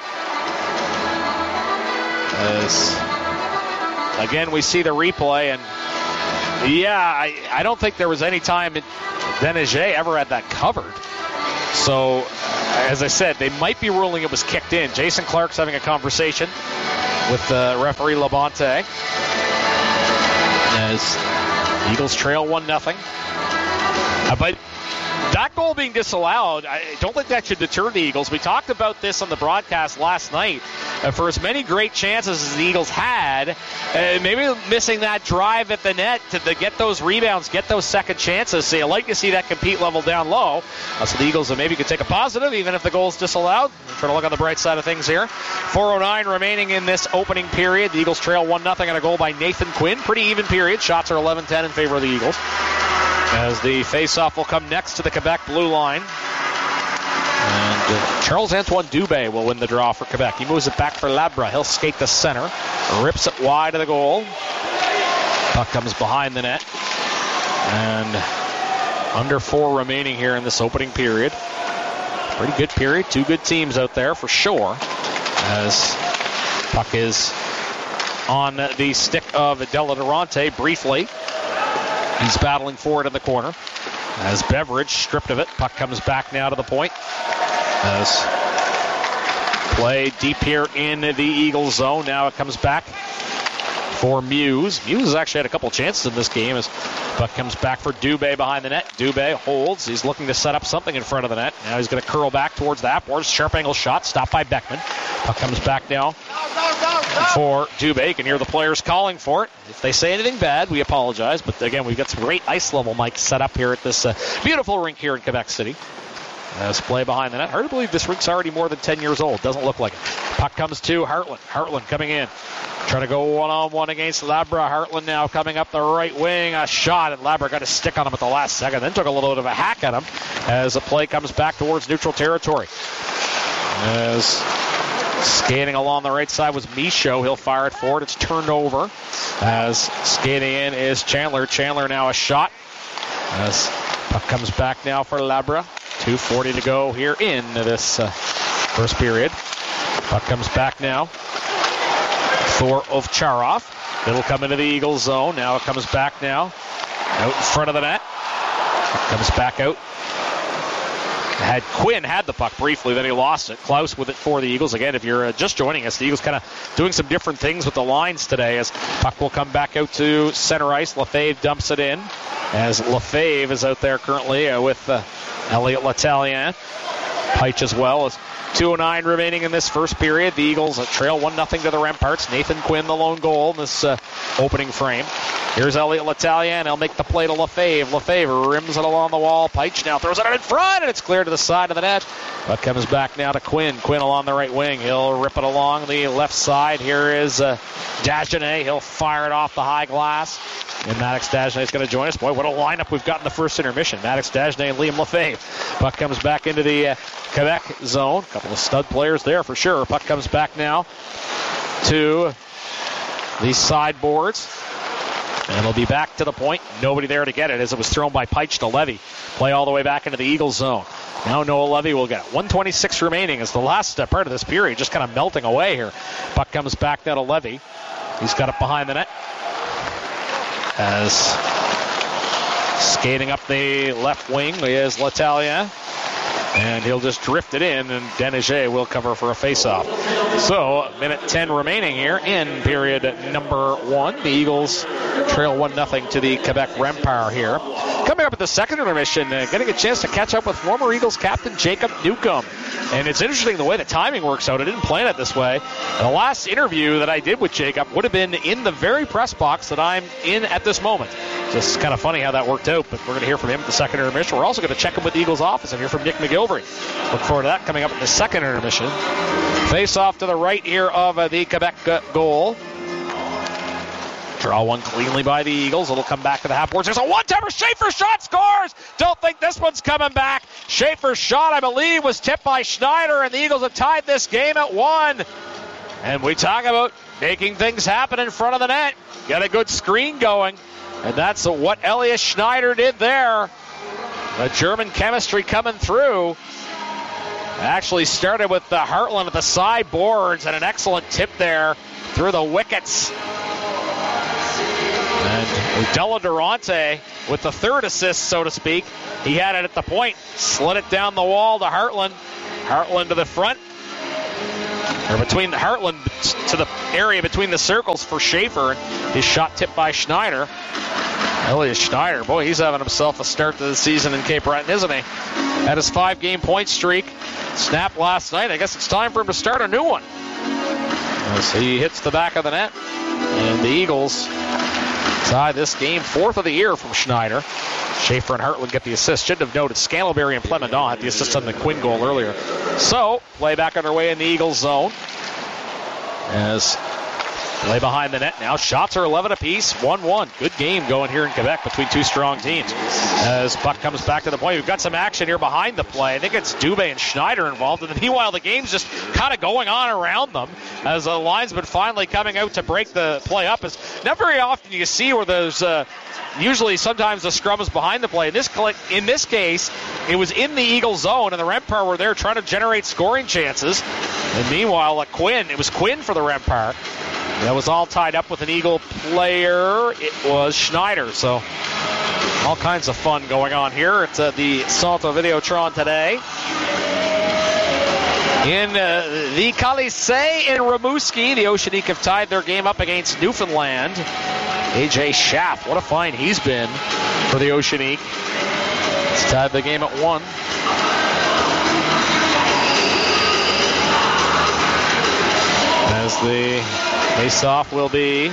Speaker 1: As, again, we see the replay, and yeah, I, I don't think there was any time Denege ever had that covered. So, as I said, they might be ruling it was kicked in. Jason Clark's having a conversation with uh, referee Labonte as Eagles trail one nothing. Uh, but that goal being disallowed, I don't think that should deter the Eagles. We talked about this on the broadcast last night. Uh, for as many great chances as the Eagles had, uh, maybe missing that drive at the net to, to get those rebounds, get those second chances. So you like to see that compete level down low. Uh, so the Eagles uh, maybe could take a positive, even if the goal is disallowed. We're trying to look on the bright side of things here. four oh nine remaining in this opening period. The Eagles trail one nothing on a goal by Nathan Quinn. Pretty even period. Shots are eleven ten in favor of the Eagles. As the face-off will come next to the Quebec blue line. And uh, Charles-Antoine Dubé will win the draw for Quebec. He moves it back for Labra. He'll skate the center. Rips it wide of the goal. Puck comes behind the net. And under four remaining here in this opening period. Pretty good period. Two good teams out there for sure. As puck is on the stick of Della Durante briefly. He's battling for it in the corner. As Beveridge stripped of it. Puck comes back now to the point. As play deep here in the Eagles zone. Now it comes back for Muse. Muse has actually had a couple chances in this game as puck comes back for Dubé behind the net. Dubé holds. He's looking to set up something in front of the net. Now he's going to curl back towards the Apwars. Sharp angle shot. Stopped by Beckman. Puck comes back now for Dubé. You can hear the players calling for it. If they say anything bad, we apologize. But again, we've got some great ice level mics set up here at this uh, beautiful rink here in Quebec City. As play behind the net. Hard to believe this rink's already more than ten years old. Doesn't look like it. Puck comes to Hartland. Hartland coming in. Trying to go one-on-one against Labra. Hartland now coming up the right wing. A shot, and Labra got a stick on him at the last second. Then took a little bit of a hack at him as the play comes back towards neutral territory. As skating along the right side was Michaud. He'll fire it forward. It's turned over. As skating in is Chandler. Chandler now a shot. As puck comes back now for Labra. two forty to go here in this uh, first period. Puck comes back now for Ovcharov. It'll come into the Eagles zone. Now it comes back now. Out in front of the net. It comes back out. Had Quinn had the puck briefly, then he lost it. Klaus with it for the Eagles. Again, if you're uh, just joining us, the Eagles kind of doing some different things with the lines today as puck will come back out to center ice. Lefebvre dumps it in as Lefebvre is out there currently uh, with uh, Elliot Letallier. Peitsch as well as two oh nine remaining in this first period. The Eagles uh, trail one nothing to the Remparts. Nathan Quinn, the lone goal in this uh, opening frame. Here's Elliot Letallier, and he'll make the play to Lefebvre. Lefebvre rims it along the wall. Peitsch now throws it out in front, and it's cleared to the side of the net. But comes back now to Quinn. Quinn along the right wing. He'll rip it along the left side. Here is uh, Dagenet. He'll fire it off the high glass. And Maddox Dagenet is going to join us. Boy, what a lineup we've got in the first intermission. Maddox Dagenet and Liam Lefebvre. Puck comes back into the uh, Quebec zone. A couple of stud players there for sure. Puck comes back now to the sideboards. And it'll be back to the point. Nobody there to get it as it was thrown by Peitsch to Levy. Play all the way back into the Eagles zone. Now Noah Levy will get it. one twenty-six remaining as the last uh, part of this period just kind of melting away here. Puck comes back now to Levy. He's got it behind the net. As skating up the left wing is Letallier. And he'll just drift it in, and Denege will cover for a faceoff. So, minute ten remaining here in period number one. The Eagles trail one nothing to the Quebec Rempart here. Coming up at the second intermission, uh, getting a chance to catch up with former Eagles captain Jacob Newcomb. And it's interesting the way the timing works out. I didn't plan it this way. The last interview that I did with Jacob would have been in the very press box that I'm in at this moment. Just kind of funny how that worked out, but we're going to hear from him at the second intermission. We're also going to check in with the Eagles office and hear from Nick McGill Silvery. Look forward to that coming up in the second intermission. Face off to the right here of uh, the Quebec uh, goal. Draw one cleanly by the Eagles. It'll come back to the half boards. There's a one-timer. Schaefer's shot scores. Don't think this one's coming back. Schaefer's shot, I believe, was tipped by Schneider, and the Eagles have tied this game at one. And we talk about making things happen in front of the net. Got a good screen going, and that's what Elias Schneider did there. The German chemistry coming through. Actually started with the Hartland at the sideboards, and an excellent tip there through the wickets. And Della Durante with the third assist, so to speak. He had it at the point, slid it down the wall to Hartland. Hartland to the front. Or between Hartland to the area between the circles for Schaefer. His shot tipped by Schneider. Elias Schneider, boy, he's having himself a start to the season in Cape Breton, isn't he? Had his five-game point streak snapped last night. I guess it's time for him to start a new one. As he hits the back of the net. And the Eagles tie this game, fourth of the year from Schneider. Schaefer and Hartland get the assist. Shouldn't have noted Scantlebury and Plemondon had the assist on the Quinn goal earlier. So, play back underway in the Eagles zone. As play behind the net now. Shots are eleven apiece, one one. Good game going here in Quebec between two strong teams. As puck comes back to the point, we've got some action here behind the play. I think it's Dubé and Schneider involved. And meanwhile, the game's just kind of going on around them as the linesman finally coming out to break the play up. It's not very often you see where there's uh, usually sometimes the scrum is behind the play. In this, in this case, it was in the Eagle zone, and the Rempart were there trying to generate scoring chances. And meanwhile, uh, Quinn, it was Quinn for the Rempart. That was all tied up with an Eagle player. It was Schneider. So all kinds of fun going on here at uh, the Salto Videotron today. In uh, the Colisée in Rimouski, the Oceanique have tied their game up against Newfoundland. A J Schaff, what a find he's been for the Oceanique. It's tied the game at one. As the face-off will be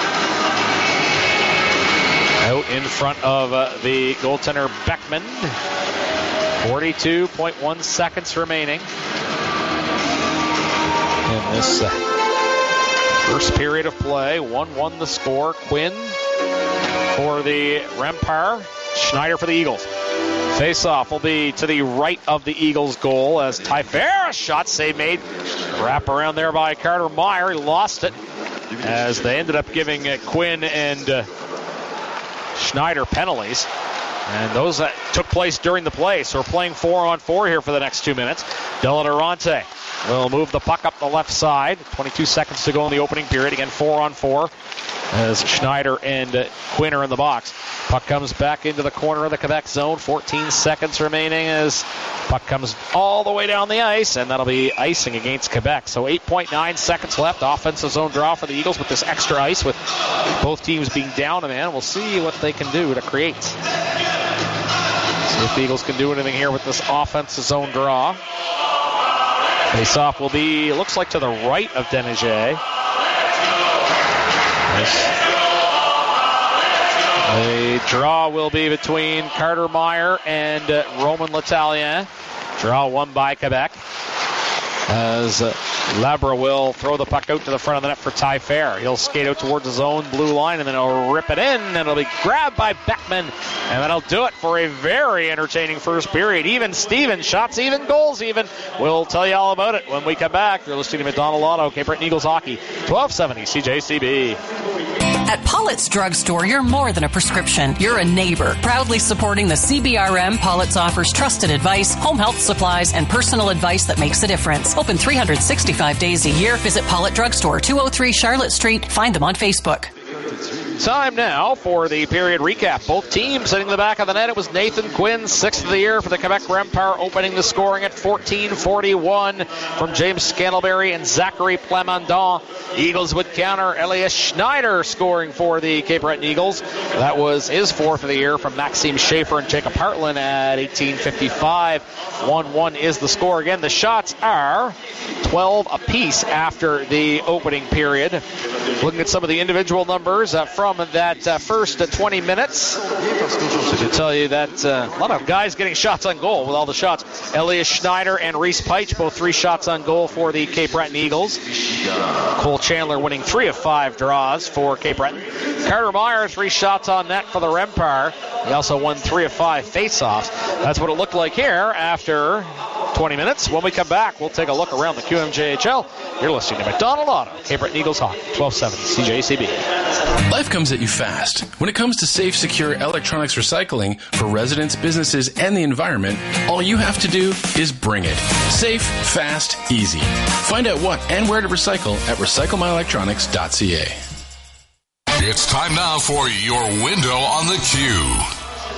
Speaker 1: out in front of uh, the goaltender Beckman. forty-two point one seconds remaining in this uh, first period of play. one one the score. Quinn for the Rempart. Schneider for the Eagles. Face-off will be to the right of the Eagles' goal as Taillefer, shot save made. Wrap around there by Carter Meyer. He lost it as they ended up giving uh, Quinn and uh, Schneider penalties. And those that took place during the play. So we're playing four on four here for the next two minutes. Della Durante will move the puck up the left side. twenty-two seconds to go in the opening period. Again, four on four as Schneider and uh, Quinn are in the box. Puck comes back into the corner of the Quebec zone. fourteen seconds remaining as puck comes all the way down the ice, and that'll be icing against Quebec. So eight point nine seconds left. Offensive zone draw for the Eagles with this extra ice, with both teams being down a man. We'll see what they can do to create. See if the Eagles can do anything here with this offensive zone draw. Face-off will be, looks like to the right of Denegé. The draw will be between Carter Meyer and uh, Roman L'Italien. Draw won by Quebec. As uh, Labra will throw the puck out to the front of the net for Taillefer. He'll skate out towards his own blue line, and then he'll rip it in, and it'll be grabbed by Beckman. And that'll do it for a very entertaining first period. Even Steven, shots even, goals even. We'll tell you all about it when we come back. You're listening to McDonald Auto, Cape Breton Eagles Hockey, twelve seventy C J C B.
Speaker 2: At Pollett's Drugstore, you're more than a prescription. You're a neighbor. Proudly supporting the C B R M, Pollett's offers trusted advice, home health supplies, and personal advice that makes a difference. Open three hundred sixty-five days a year. Visit Pollett Drugstore, two oh three Charlotte Street. Find them on Facebook.
Speaker 1: Time now for the period recap. Both teams sitting in the back of the net. It was Nathan Quinn, sixth of the year for the Quebec Rempart, opening the scoring at fourteen forty-one from James Scantlebury and Zachary Plamondon. Eagles would counter. Elias Schneider scoring for the Cape Breton Eagles. That was his fourth of the year from Maxime Schaefer and Jacob Hartland at eighteen fifty-five. one one is the score. Again, the shots are twelve apiece after the opening period. Looking at some of the individual numbers up front. from that uh, first uh, twenty minutes. So to tell you that uh, a lot of guys getting shots on goal with all the shots. Elias Schneider and Reese Peich, both three shots on goal for the Cape Breton Eagles. Cole Chandler winning three of five draws for Cape Breton. Carter Meyer, three shots on net for the Rempar. He also won three of five face-offs. That's what it looked like here after twenty minutes. When we come back, we'll take a look around the Q M J H L. You're listening to McDonald Auto, Cape Breton Eagles Hockey, twelve seventy C J C B.
Speaker 13: Life comes at you fast. When it comes to safe, secure electronics recycling for residents, businesses, and the environment, all you have to do is bring it. Safe, fast, easy. Find out what and where to recycle at recycle my electronics dot c a.
Speaker 4: It's time now for your window on the Q.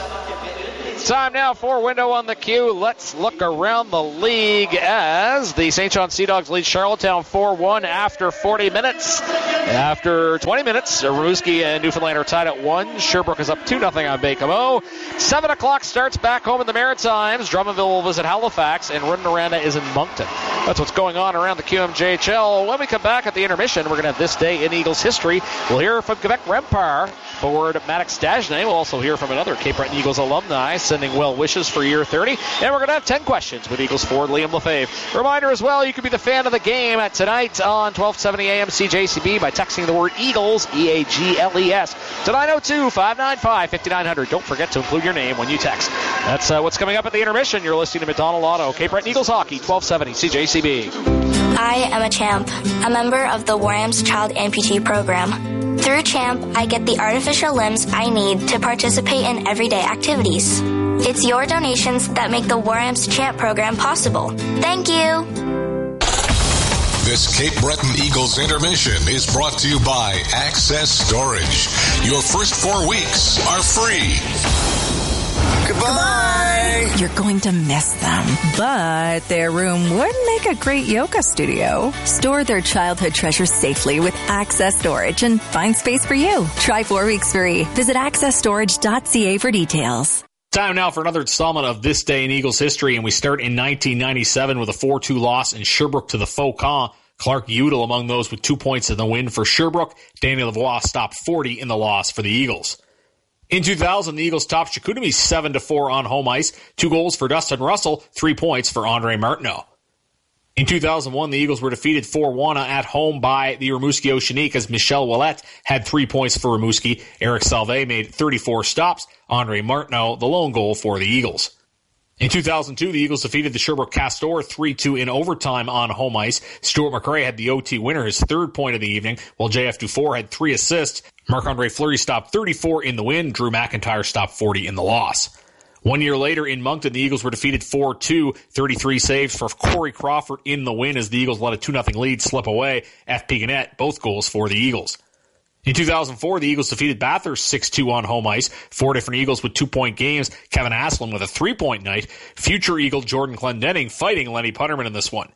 Speaker 1: Time now for Window on the Q. Let's look around the league as the Saint John Sea Dogs lead Charlottetown four one after forty minutes. After twenty minutes, Rimouski and Newfoundland are tied at one. Sherbrooke is up two nothing on Baie-Comeau. seven o'clock starts back home in the Maritimes. Drummondville will visit Halifax, and Rouyn-Noranda is in Moncton. That's what's going on around the Q M J H L. When we come back at the intermission, we're going to have This Day in Eagles History. We'll hear from Quebec Rempar forward Maddox Dagenet. We'll also hear from another Cape Breton Eagles alumni sending well wishes for year thirty. And we're going to have ten questions with Eagles forward Liam Lefebvre. Reminder as well, you can be the fan of the game at tonight on twelve seventy A M C J C B by texting the word Eagles, E A G L E S, to nine oh two, five nine five, five nine zero zero. Don't forget to include your name when you text. That's uh, what's coming up at the intermission. You're listening to McDonald Auto, Cape Breton Eagles Hockey, twelve seventy C J C B.
Speaker 14: I am a CHAMP, a member of the Warham's Child Amputee Program. Through CHAMP, I get the artificial limbs I need to participate in everyday activities. It's your donations that make the Warham's CHAMP program possible. Thank you!
Speaker 4: This Cape Breton Eagles intermission is brought to you by Access Storage. Your first four weeks are free.
Speaker 15: Goodbye! You're going to miss them, but their room would make a great yoga studio. Store their childhood treasures safely with Access Storage and find space for you. Try four weeks free. Visit access storage dot c a for details.
Speaker 1: Time now for another installment of This Day in Eagles History, and we start in nineteen ninety-seven with a four two loss in Sherbrooke to the Faucon. Clark Udall among those with two points in the win for Sherbrooke. Daniel Lavoie stopped forty in the loss for the Eagles. In two thousand, the Eagles topped Chicoutimi seven to four on home ice. Two goals for Dustin Russell, three points for Andre Martineau. In two thousand one, the Eagles were defeated four one at home by the Rimouski Oceanique as Michel Ouellette had three points for Rimouski. Eric Salve made thirty-four stops. Andre Martineau, the lone goal for the Eagles. In two thousand two, the Eagles defeated the Sherbrooke Castor three two in overtime on home ice. Stuart McRae had the O T winner, his third point of the evening, while J F Dufour had three assists. Marc-Andre Fleury stopped thirty-four in the win. Drew McIntyre stopped forty in the loss. One year later in Moncton, the Eagles were defeated four two. thirty-three saves for Corey Crawford in the win as the Eagles let a two nothing lead slip away. F. P. Gannett, both goals for the Eagles. In two thousand four, the Eagles defeated Bathurst six two on home ice. Four different Eagles with two-point games. Kevin Asplin with a three-point night. Future Eagle Jordan Clendenning fighting Lenny Putterman in this one.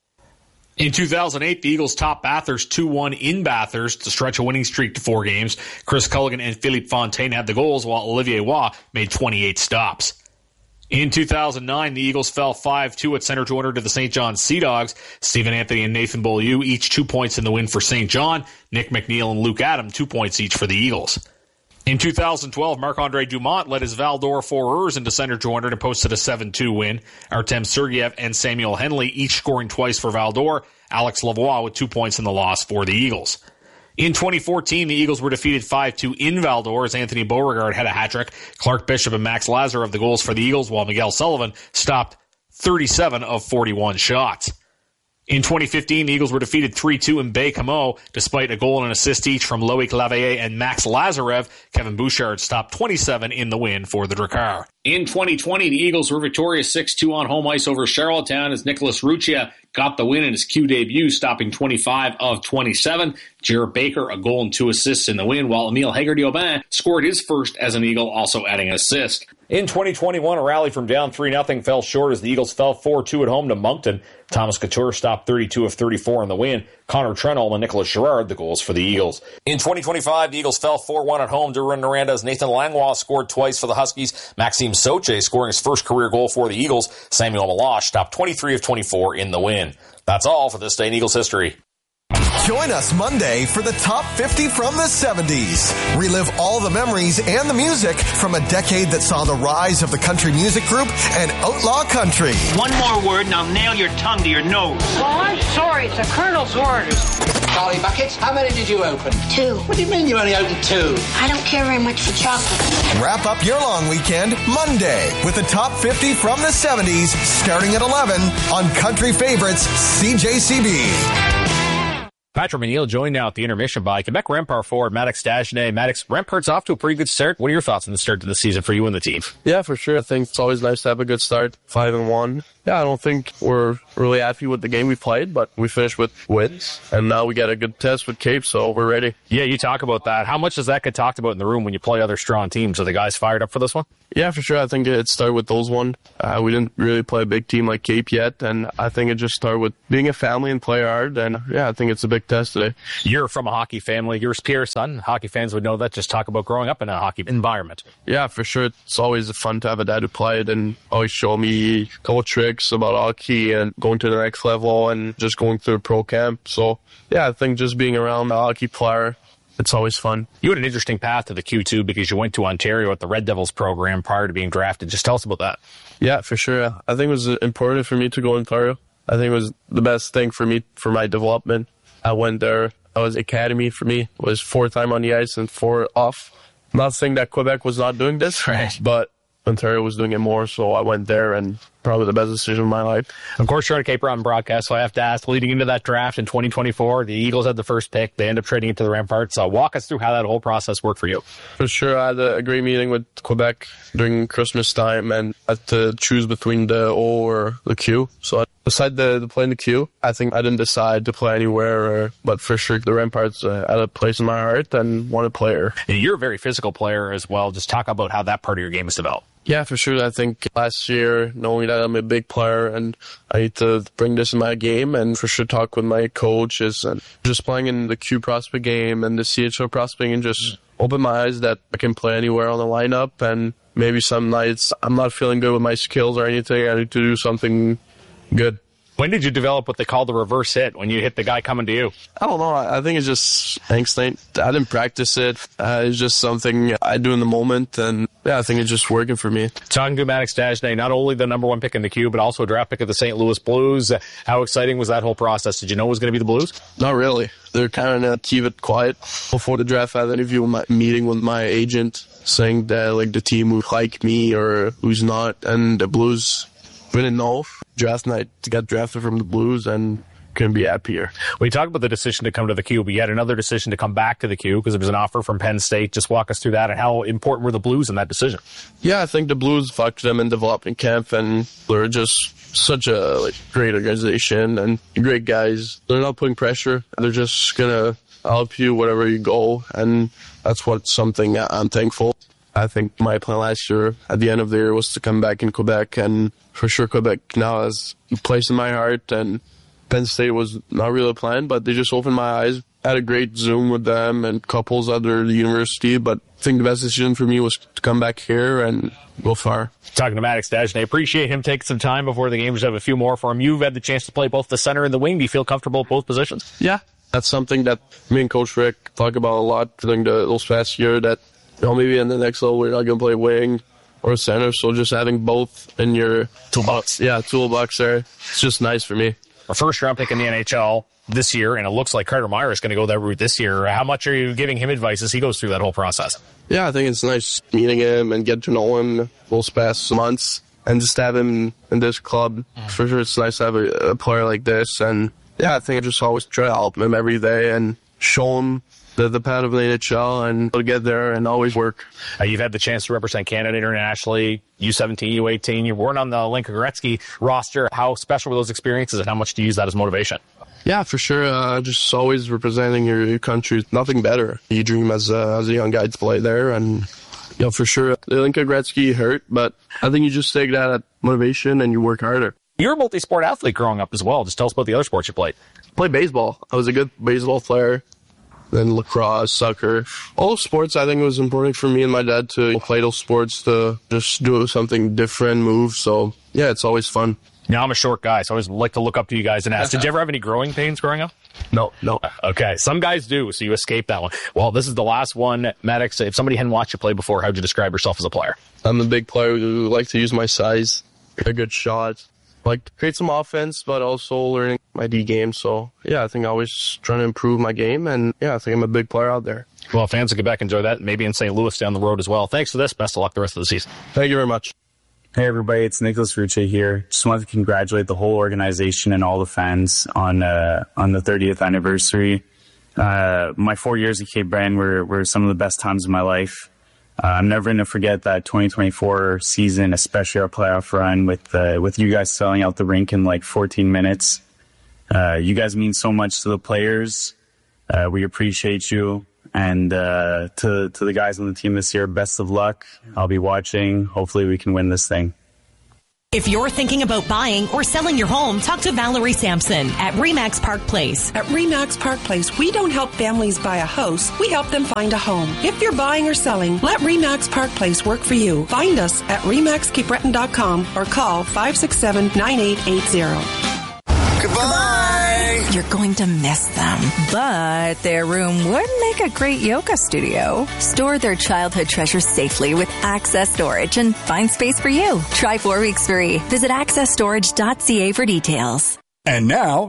Speaker 1: In two thousand eight, the Eagles topped Bathurst two one in Bathurst to stretch a winning streak to four games. Chris Culligan and Philippe Fontaine had the goals, while Olivier Waugh made twenty-eight stops. In two thousand nine, the Eagles fell five two at Centre Jointer to the Saint John Sea Dogs. Stephen Anthony and Nathan Beaulieu each two points in the win for Saint John. Nick McNeil and Luke Adam two points each for the Eagles. In two thousand twelve, Marc-Andre Dumont led his Val d'Or Foreurs into Centre Jointer and posted a seven two win. Artem Sergeyev and Samuel Henley each scoring twice for Val d'Or. Alex Lavoie with two points in the loss for the Eagles. In twenty fourteen, the Eagles were defeated five two in Val d'Or as Anthony Beauregard had a hat-trick. Clark Bishop and Max Lazar have the goals for the Eagles, while Miguel Sullivan stopped thirty-seven of forty-one shots. In twenty fifteen, the Eagles were defeated three two in Baie-Comeau, despite a goal and an assist each from Loic Lavallée and Max Lazarev. Kevin Bouchard stopped twenty-seven in the win for the Drakkar. In twenty twenty, the Eagles were victorious six two on home ice over Charlottetown as Nicholas Ruccia got the win in his Q debut, stopping twenty-five of twenty-seven. Jarrett Baker, a goal and two assists in the win, while Emile Haggerty-Aubin scored his first as an Eagle, also adding an assist. In twenty twenty-one, a rally from down three nothing fell short as the Eagles fell four two at home to Moncton. Thomas Couture stopped thirty-two of thirty-four in the win. Connor Trenholm and Nicholas Girard the goals for the Eagles. In twenty twenty-five, the Eagles fell four one at home to Rouyn-Noranda as Nathan Langlois scored twice for the Huskies. Maxime Soche scoring his first career goal for the Eagles. Samuel Meloche stopped twenty-three of twenty-four in the win. That's all for This Day in Eagles History.
Speaker 6: Join us Monday for the top fifty from the seventies. Relive all the memories and the music from a decade that saw the rise of the country music group and outlaw country.
Speaker 7: One more word and I'll nail your tongue to your nose.
Speaker 8: Well, I'm sorry. It's the Colonel's orders.
Speaker 9: Charlie Buckets, how many did you open?
Speaker 8: Two.
Speaker 9: What do you mean you only opened two?
Speaker 8: I don't care very much for chocolate.
Speaker 6: Wrap up your long weekend Monday with the top fifty from the seventies starting at eleven on Country Favorites C J C B.
Speaker 1: Patrick McNeil joined now at the intermission by Quebec Rempart forward Maddox Dagenet. Maddox, Rempart's off to a pretty good start. What are your thoughts on the start to the season for you and the team?
Speaker 16: Yeah, for sure. I think it's always nice to have a good start. Five and one. Yeah, I don't think we're really happy with the game we played, but we finished with wins, and now we got a good test with Cape, so we're ready.
Speaker 1: Yeah, you talk about that. How much does that get talked about in the room when you play other strong teams? Are the guys fired up for this one?
Speaker 16: Yeah, for sure. I think it started with those one. Uh, we didn't really play a big team like Cape yet, and I think it just started with being a family and play hard, and yeah, I think it's a big test today.
Speaker 1: You're from a hockey family. You're Pierre's son. Hockey fans would know that. Just talk about growing up in a hockey environment.
Speaker 16: Yeah, for sure. It's always fun to have a dad who played and always show me a couple tricks about hockey and going to the next level and just going through a pro camp. So, yeah, I think just being around a hockey player, it's always fun.
Speaker 1: You had an interesting path to the Q two because you went to Ontario at the Red Devils program prior to being drafted. Just tell us about that.
Speaker 16: Yeah, for sure. I think it was important for me to go to Ontario. I think it was the best thing for me for my development. I went there. It was academy for me. It was four time on the ice and four off. I'm not saying that Quebec was not doing this,
Speaker 1: right,
Speaker 16: but Ontario was doing it more, so I went there, and probably the best decision of my life.
Speaker 1: Of course, you're on a Cape Breton broadcast, so I have to ask, leading into that draft in twenty twenty-four, the Eagles had the first pick. They end up trading it to the Remparts. So walk us through how that whole process worked for you.
Speaker 16: For sure, I had a great meeting with Quebec during Christmas time, and I had to choose between the O or the Q. So I decided to, to play in the Q. I think I didn't decide to play anywhere, or, but for sure, the Remparts uh, had a place in my heart and wanted a player.
Speaker 1: And you're a very physical player as well. Just talk about how that part of your game has developed.
Speaker 16: Yeah, for sure. I think last year, knowing that I'm a big player and I need to bring this in my game, and for sure talk with my coaches, and just playing in the Q prospect game and the C H L prospect, and just open my eyes that I can play anywhere on the lineup. And maybe some nights I'm not feeling good with my skills or anything. I need to do something good.
Speaker 1: When did you develop what they call the reverse hit, when you hit the guy coming to you?
Speaker 16: I don't know. I think it's just instinct. I didn't practice it. Uh, it's just something I do in the moment, and yeah, I think it's just working for me.
Speaker 1: Talking to Maddox Dagenet, not only the number one pick in the Q, but also a draft pick of the Saint Louis Blues. How exciting was that whole process? Did you know it was going to be the Blues?
Speaker 16: Not really. They're kind of keep it quiet. Before the draft, I had an interview with my meeting with my agent saying that like the team would like me or who's not, and the Blues didn't know. Draft night, got drafted from the Blues and couldn't be happier.
Speaker 1: We talked about the decision to come to the Q, but you had another decision to come back to the Q because it was an offer from Penn State. Just walk us through that and how important were the Blues in that decision?
Speaker 16: Yeah, I think the Blues fucked them in development camp, and they're just such a like, great organization and great guys. They're not putting pressure. They're just going to help you wherever you go, and that's what something I'm thankful. I think my plan last year at the end of the year was to come back in Quebec, and for sure Quebec now has a place in my heart, and Penn State was not really a plan, but they just opened my eyes. I had a great Zoom with them and couples at the university, but I think the best decision for me was to come back here and go far.
Speaker 1: Talking to Maddox Dagenet, appreciate him taking some time before the game. Just have a few more for him. You've had the chance to play both the center and the wing. Do you feel comfortable at both positions?
Speaker 16: Yeah, that's something that me and Coach Rick talk about a lot during the, those past year, that you know, maybe in the next level we're not going to play wing or center, so just having both in your
Speaker 1: toolbox.
Speaker 16: Yeah, toolbox there. It's just nice for me.
Speaker 1: A first round pick in the N H L this year, and it looks like Carter Meyer is going to go that route this year. How much are you giving him advice as he goes through that whole process?
Speaker 16: Yeah, I think it's nice meeting him and get to know him those past months and just have him in this club. Mm. For sure, it's nice to have a, a player like this. And yeah, I think I just always try to help him every day and show him the, the path of the N H L and to get there and always work.
Speaker 1: Uh, you've had the chance to represent Canada internationally, U seventeen, U eighteen. You weren't on the Lincoln Gretzky roster. How special were those experiences, and how much do you use that as motivation?
Speaker 16: Yeah, for sure. Uh, just always representing your, your country. Nothing better. You dream as a, as a young guy to play there, and you know, for sure, the Lincoln Gretzky hurt, but I think you just take that at motivation and you work harder.
Speaker 1: You're a multi-sport athlete growing up as well. Just tell us about the other sports you played.
Speaker 16: I played baseball. I was a good baseball player. Then lacrosse, soccer. All those sports, I think it was important for me and my dad to play those sports, to just do something different, move. So, yeah, it's always fun.
Speaker 17: Now, I'm a short guy, so I always like to look up to you guys and ask, did you ever have any growing pains growing up?
Speaker 16: No, no.
Speaker 17: Okay, some guys do, so you escaped that one. Well, this is the last one. Maddox, if somebody hadn't watched you play before, how would you describe yourself as a player?
Speaker 16: I'm a big player who like to use my size, a good shot, like to create some offense, but also learning my D game. So, yeah, I think I always trying to improve my game, and, yeah, I think I'm a big player out there.
Speaker 17: Well, fans of Quebec enjoy that, maybe in Saint Louis down the road as well. Thanks for this. Best of luck the rest of the season.
Speaker 16: Thank you very much.
Speaker 18: Hey everybody, it's Nicholas Rucci here. Just wanted to congratulate the whole organization and all the fans on uh, on the thirtieth anniversary. Uh, my four years at Cape Breton were, were some of the best times of my life. Uh, I'm never going to forget that twenty twenty-four season, especially our playoff run with uh, with you guys selling out the rink in like fourteen minutes. Uh, you guys mean so much to the players. Uh, we appreciate you. And uh, to to the guys on the team this year, best of luck. I'll be watching. Hopefully we can win this thing.
Speaker 19: If you're thinking about buying or selling your home, talk to Valerie Sampson at Remax Park Place.
Speaker 20: At Remax Park Place, we don't help families buy a house. We help them find a home. If you're buying or selling, let Remax Park Place work for you. Find us at remax cape breton dot com or call five six seven, nine eight eight zero.
Speaker 15: Goodbye! You're going to miss them, but their room would make a great yoga studio. Store their childhood treasures safely with Access Storage and find space for you. Try four weeks free. Visit access storage dot c a for details.
Speaker 21: And now,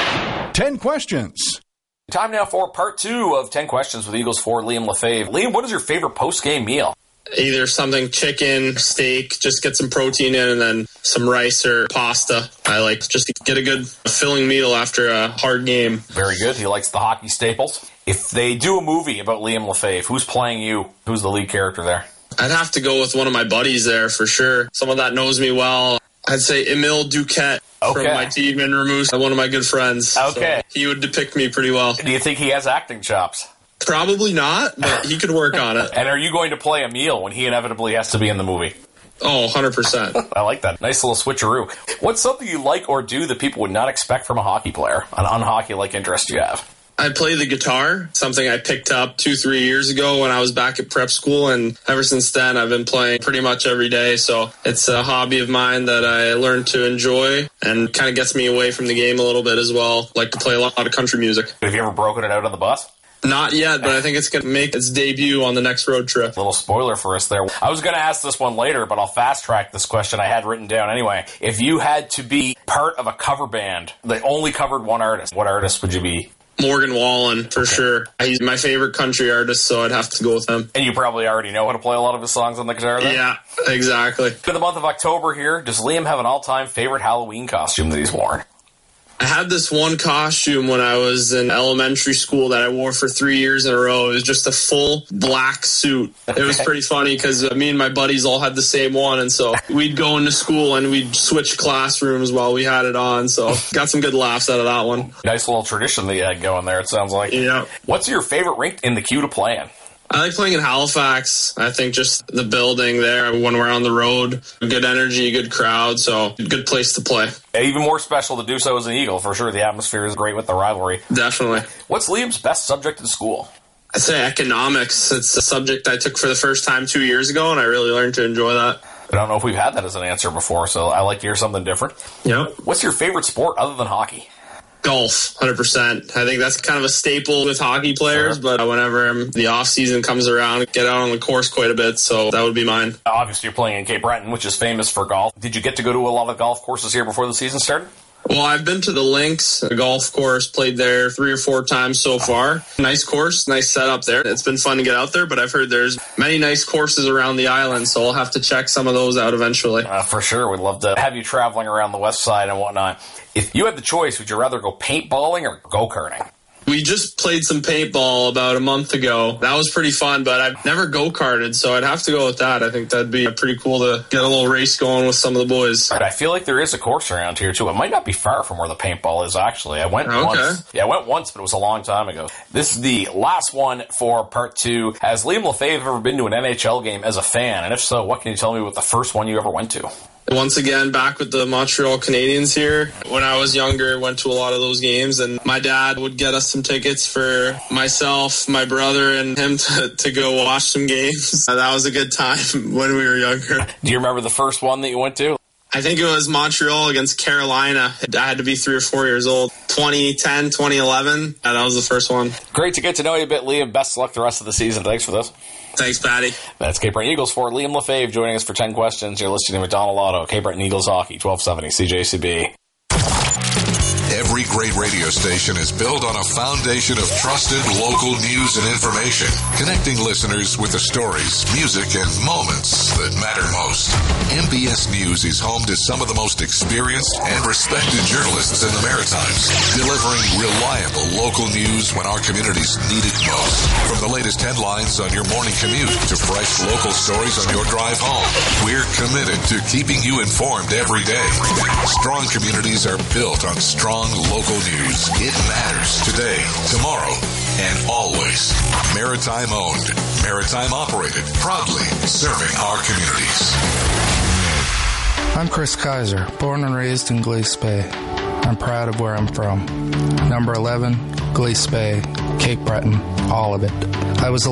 Speaker 21: ten questions.
Speaker 1: Time now for part two of ten questions with Eagles forward Liam Lefebvre. Liam, what is your favorite post-game meal?
Speaker 12: Either something chicken, steak, just get some protein in, and then some rice or pasta. I like just to get a good filling meal after a hard game.
Speaker 1: Very good. He likes the hockey staples. If they do a movie about Liam Lefebvre, who's playing you? Who's the lead character there?
Speaker 12: I'd have to go with one of my buddies there for sure. Someone that knows me well. I'd say Emile Duquette okay. from my team in Rimouski, one of my good friends.
Speaker 1: Okay.
Speaker 12: So he would depict me pretty well.
Speaker 1: Do you think he has acting chops?
Speaker 12: Probably not, but he could work on it.
Speaker 1: And are you going to play Emile when he inevitably has to be in the movie?
Speaker 12: Oh, one hundred percent.
Speaker 1: I like that. Nice little switcheroo. What's something you like or do that people would not expect from a hockey player? An unhockey-like interest you have?
Speaker 12: I play the guitar, something I picked up two, three years ago when I was back at prep school, and ever since then I've been playing pretty much every day, so it's a hobby of mine that I learned to enjoy and kind of gets me away from the game a little bit as well. Like to play a lot of country music.
Speaker 1: Have you ever broken it out on the bus?
Speaker 12: Not yet, but I think it's going to make its debut on the next road trip.
Speaker 1: A little spoiler for us there. I was going to ask this one later, but I'll fast-track this question I had written down anyway. If you had to be part of a cover band that only covered one artist, what artist would you be?
Speaker 12: Morgan Wallen, for okay. sure. He's my favorite country artist, so I'd have to go with him.
Speaker 1: And you probably already know how to play a lot of his songs on the guitar then?
Speaker 12: Yeah, exactly.
Speaker 1: In the month of October here, does Liam have an all-time favorite Halloween costume that he's worn?
Speaker 12: I had this one costume when I was in elementary school that I wore for three years in a row. It was just a full black suit. Okay. It was pretty funny because me and my buddies all had the same one, and so we'd go into school and we'd switch classrooms while we had it on, so got some good laughs out of that one.
Speaker 1: Nice little tradition that you had going there, it sounds like.
Speaker 12: Yeah.
Speaker 1: What's your favorite rink in the queue to play in?
Speaker 12: I like playing in Halifax. I think just the building there when we're on the road, good energy, good crowd, so good place to play.
Speaker 1: Even more special to do so as an Eagle, for sure. The atmosphere is great with the rivalry.
Speaker 12: Definitely.
Speaker 1: What's Liam's best subject in school?
Speaker 12: I'd say economics. It's a subject I took for the first time two years ago, and I really learned to enjoy that.
Speaker 1: I don't know if we've had that as an answer before, so I like to hear something different.
Speaker 12: Yep.
Speaker 1: What's your favorite sport other than hockey?
Speaker 12: Golf, one hundred percent. I think that's kind of a staple with hockey players, sure. but whenever the off-season comes around, I get out on the course quite a bit, so that would be mine.
Speaker 1: Obviously, you're playing in Cape Breton, which is famous for golf. Did you get to go to a lot of golf courses here before the season started?
Speaker 12: Well, I've been to the Links, a golf course, played there three or four times so far. Nice course, nice setup there. It's been fun to get out there, but I've heard there's many nice courses around the island, so I'll have to check some of those out eventually.
Speaker 1: Uh, for sure. We'd love to have you traveling around the west side and whatnot. If you had the choice, would you rather go paintballing or go-karting?
Speaker 12: We just played some paintball about a month ago. That was pretty fun, but I've never go-karted, so I'd have to go with that. I think that'd be pretty cool to get a little race going with some of the boys.
Speaker 1: But I feel like there is a course around here, too. It might not be far from where the paintball is, actually. I went okay. once. Yeah, I went once, but it was a long time ago. This is the last one for part two. Has Liam Lefebvre ever been to an N H L game as a fan? And if so, what can you tell me about the first one you ever went to?
Speaker 12: Once again, back with the Montreal Canadiens here. When I was younger, went to a lot of those games, and my dad would get us some tickets for myself, my brother, and him to, to go watch some games. That was a good time when we were younger.
Speaker 1: Do you remember the first one that you went to?
Speaker 12: I think it was Montreal against Carolina. I had to be three or four years old. twenty ten, twenty eleven. Yeah, that was the first one.
Speaker 1: Great to get to know you a bit, Liam. Best of luck the rest of the season. Thanks for this.
Speaker 12: Thanks, Patty.
Speaker 1: That's Cape Breton Eagles for Liam Lefebvre joining us for ten questions. You're listening to McDonald Auto, Cape Breton Eagles Hockey, twelve seventy C J C B.
Speaker 4: Every great radio station is built on a foundation of trusted local news and information, connecting listeners with the stories, music, and moments that matter most. M B S News is home to some of the most experienced and respected journalists in the Maritimes, delivering reliable local news when our communities need it most. From the latest headlines on your morning commute to fresh local stories on your drive home, we're committed to keeping you informed every day. Strong communities are built on strong local news. It matters today, tomorrow, and always. Maritime owned, maritime operated, proudly serving our communities.
Speaker 3: I'm Chris Kaiser, born and raised in Glace Bay. I'm proud of where I'm from. Number eleven, Glace Bay, Cape Breton, all of it. I was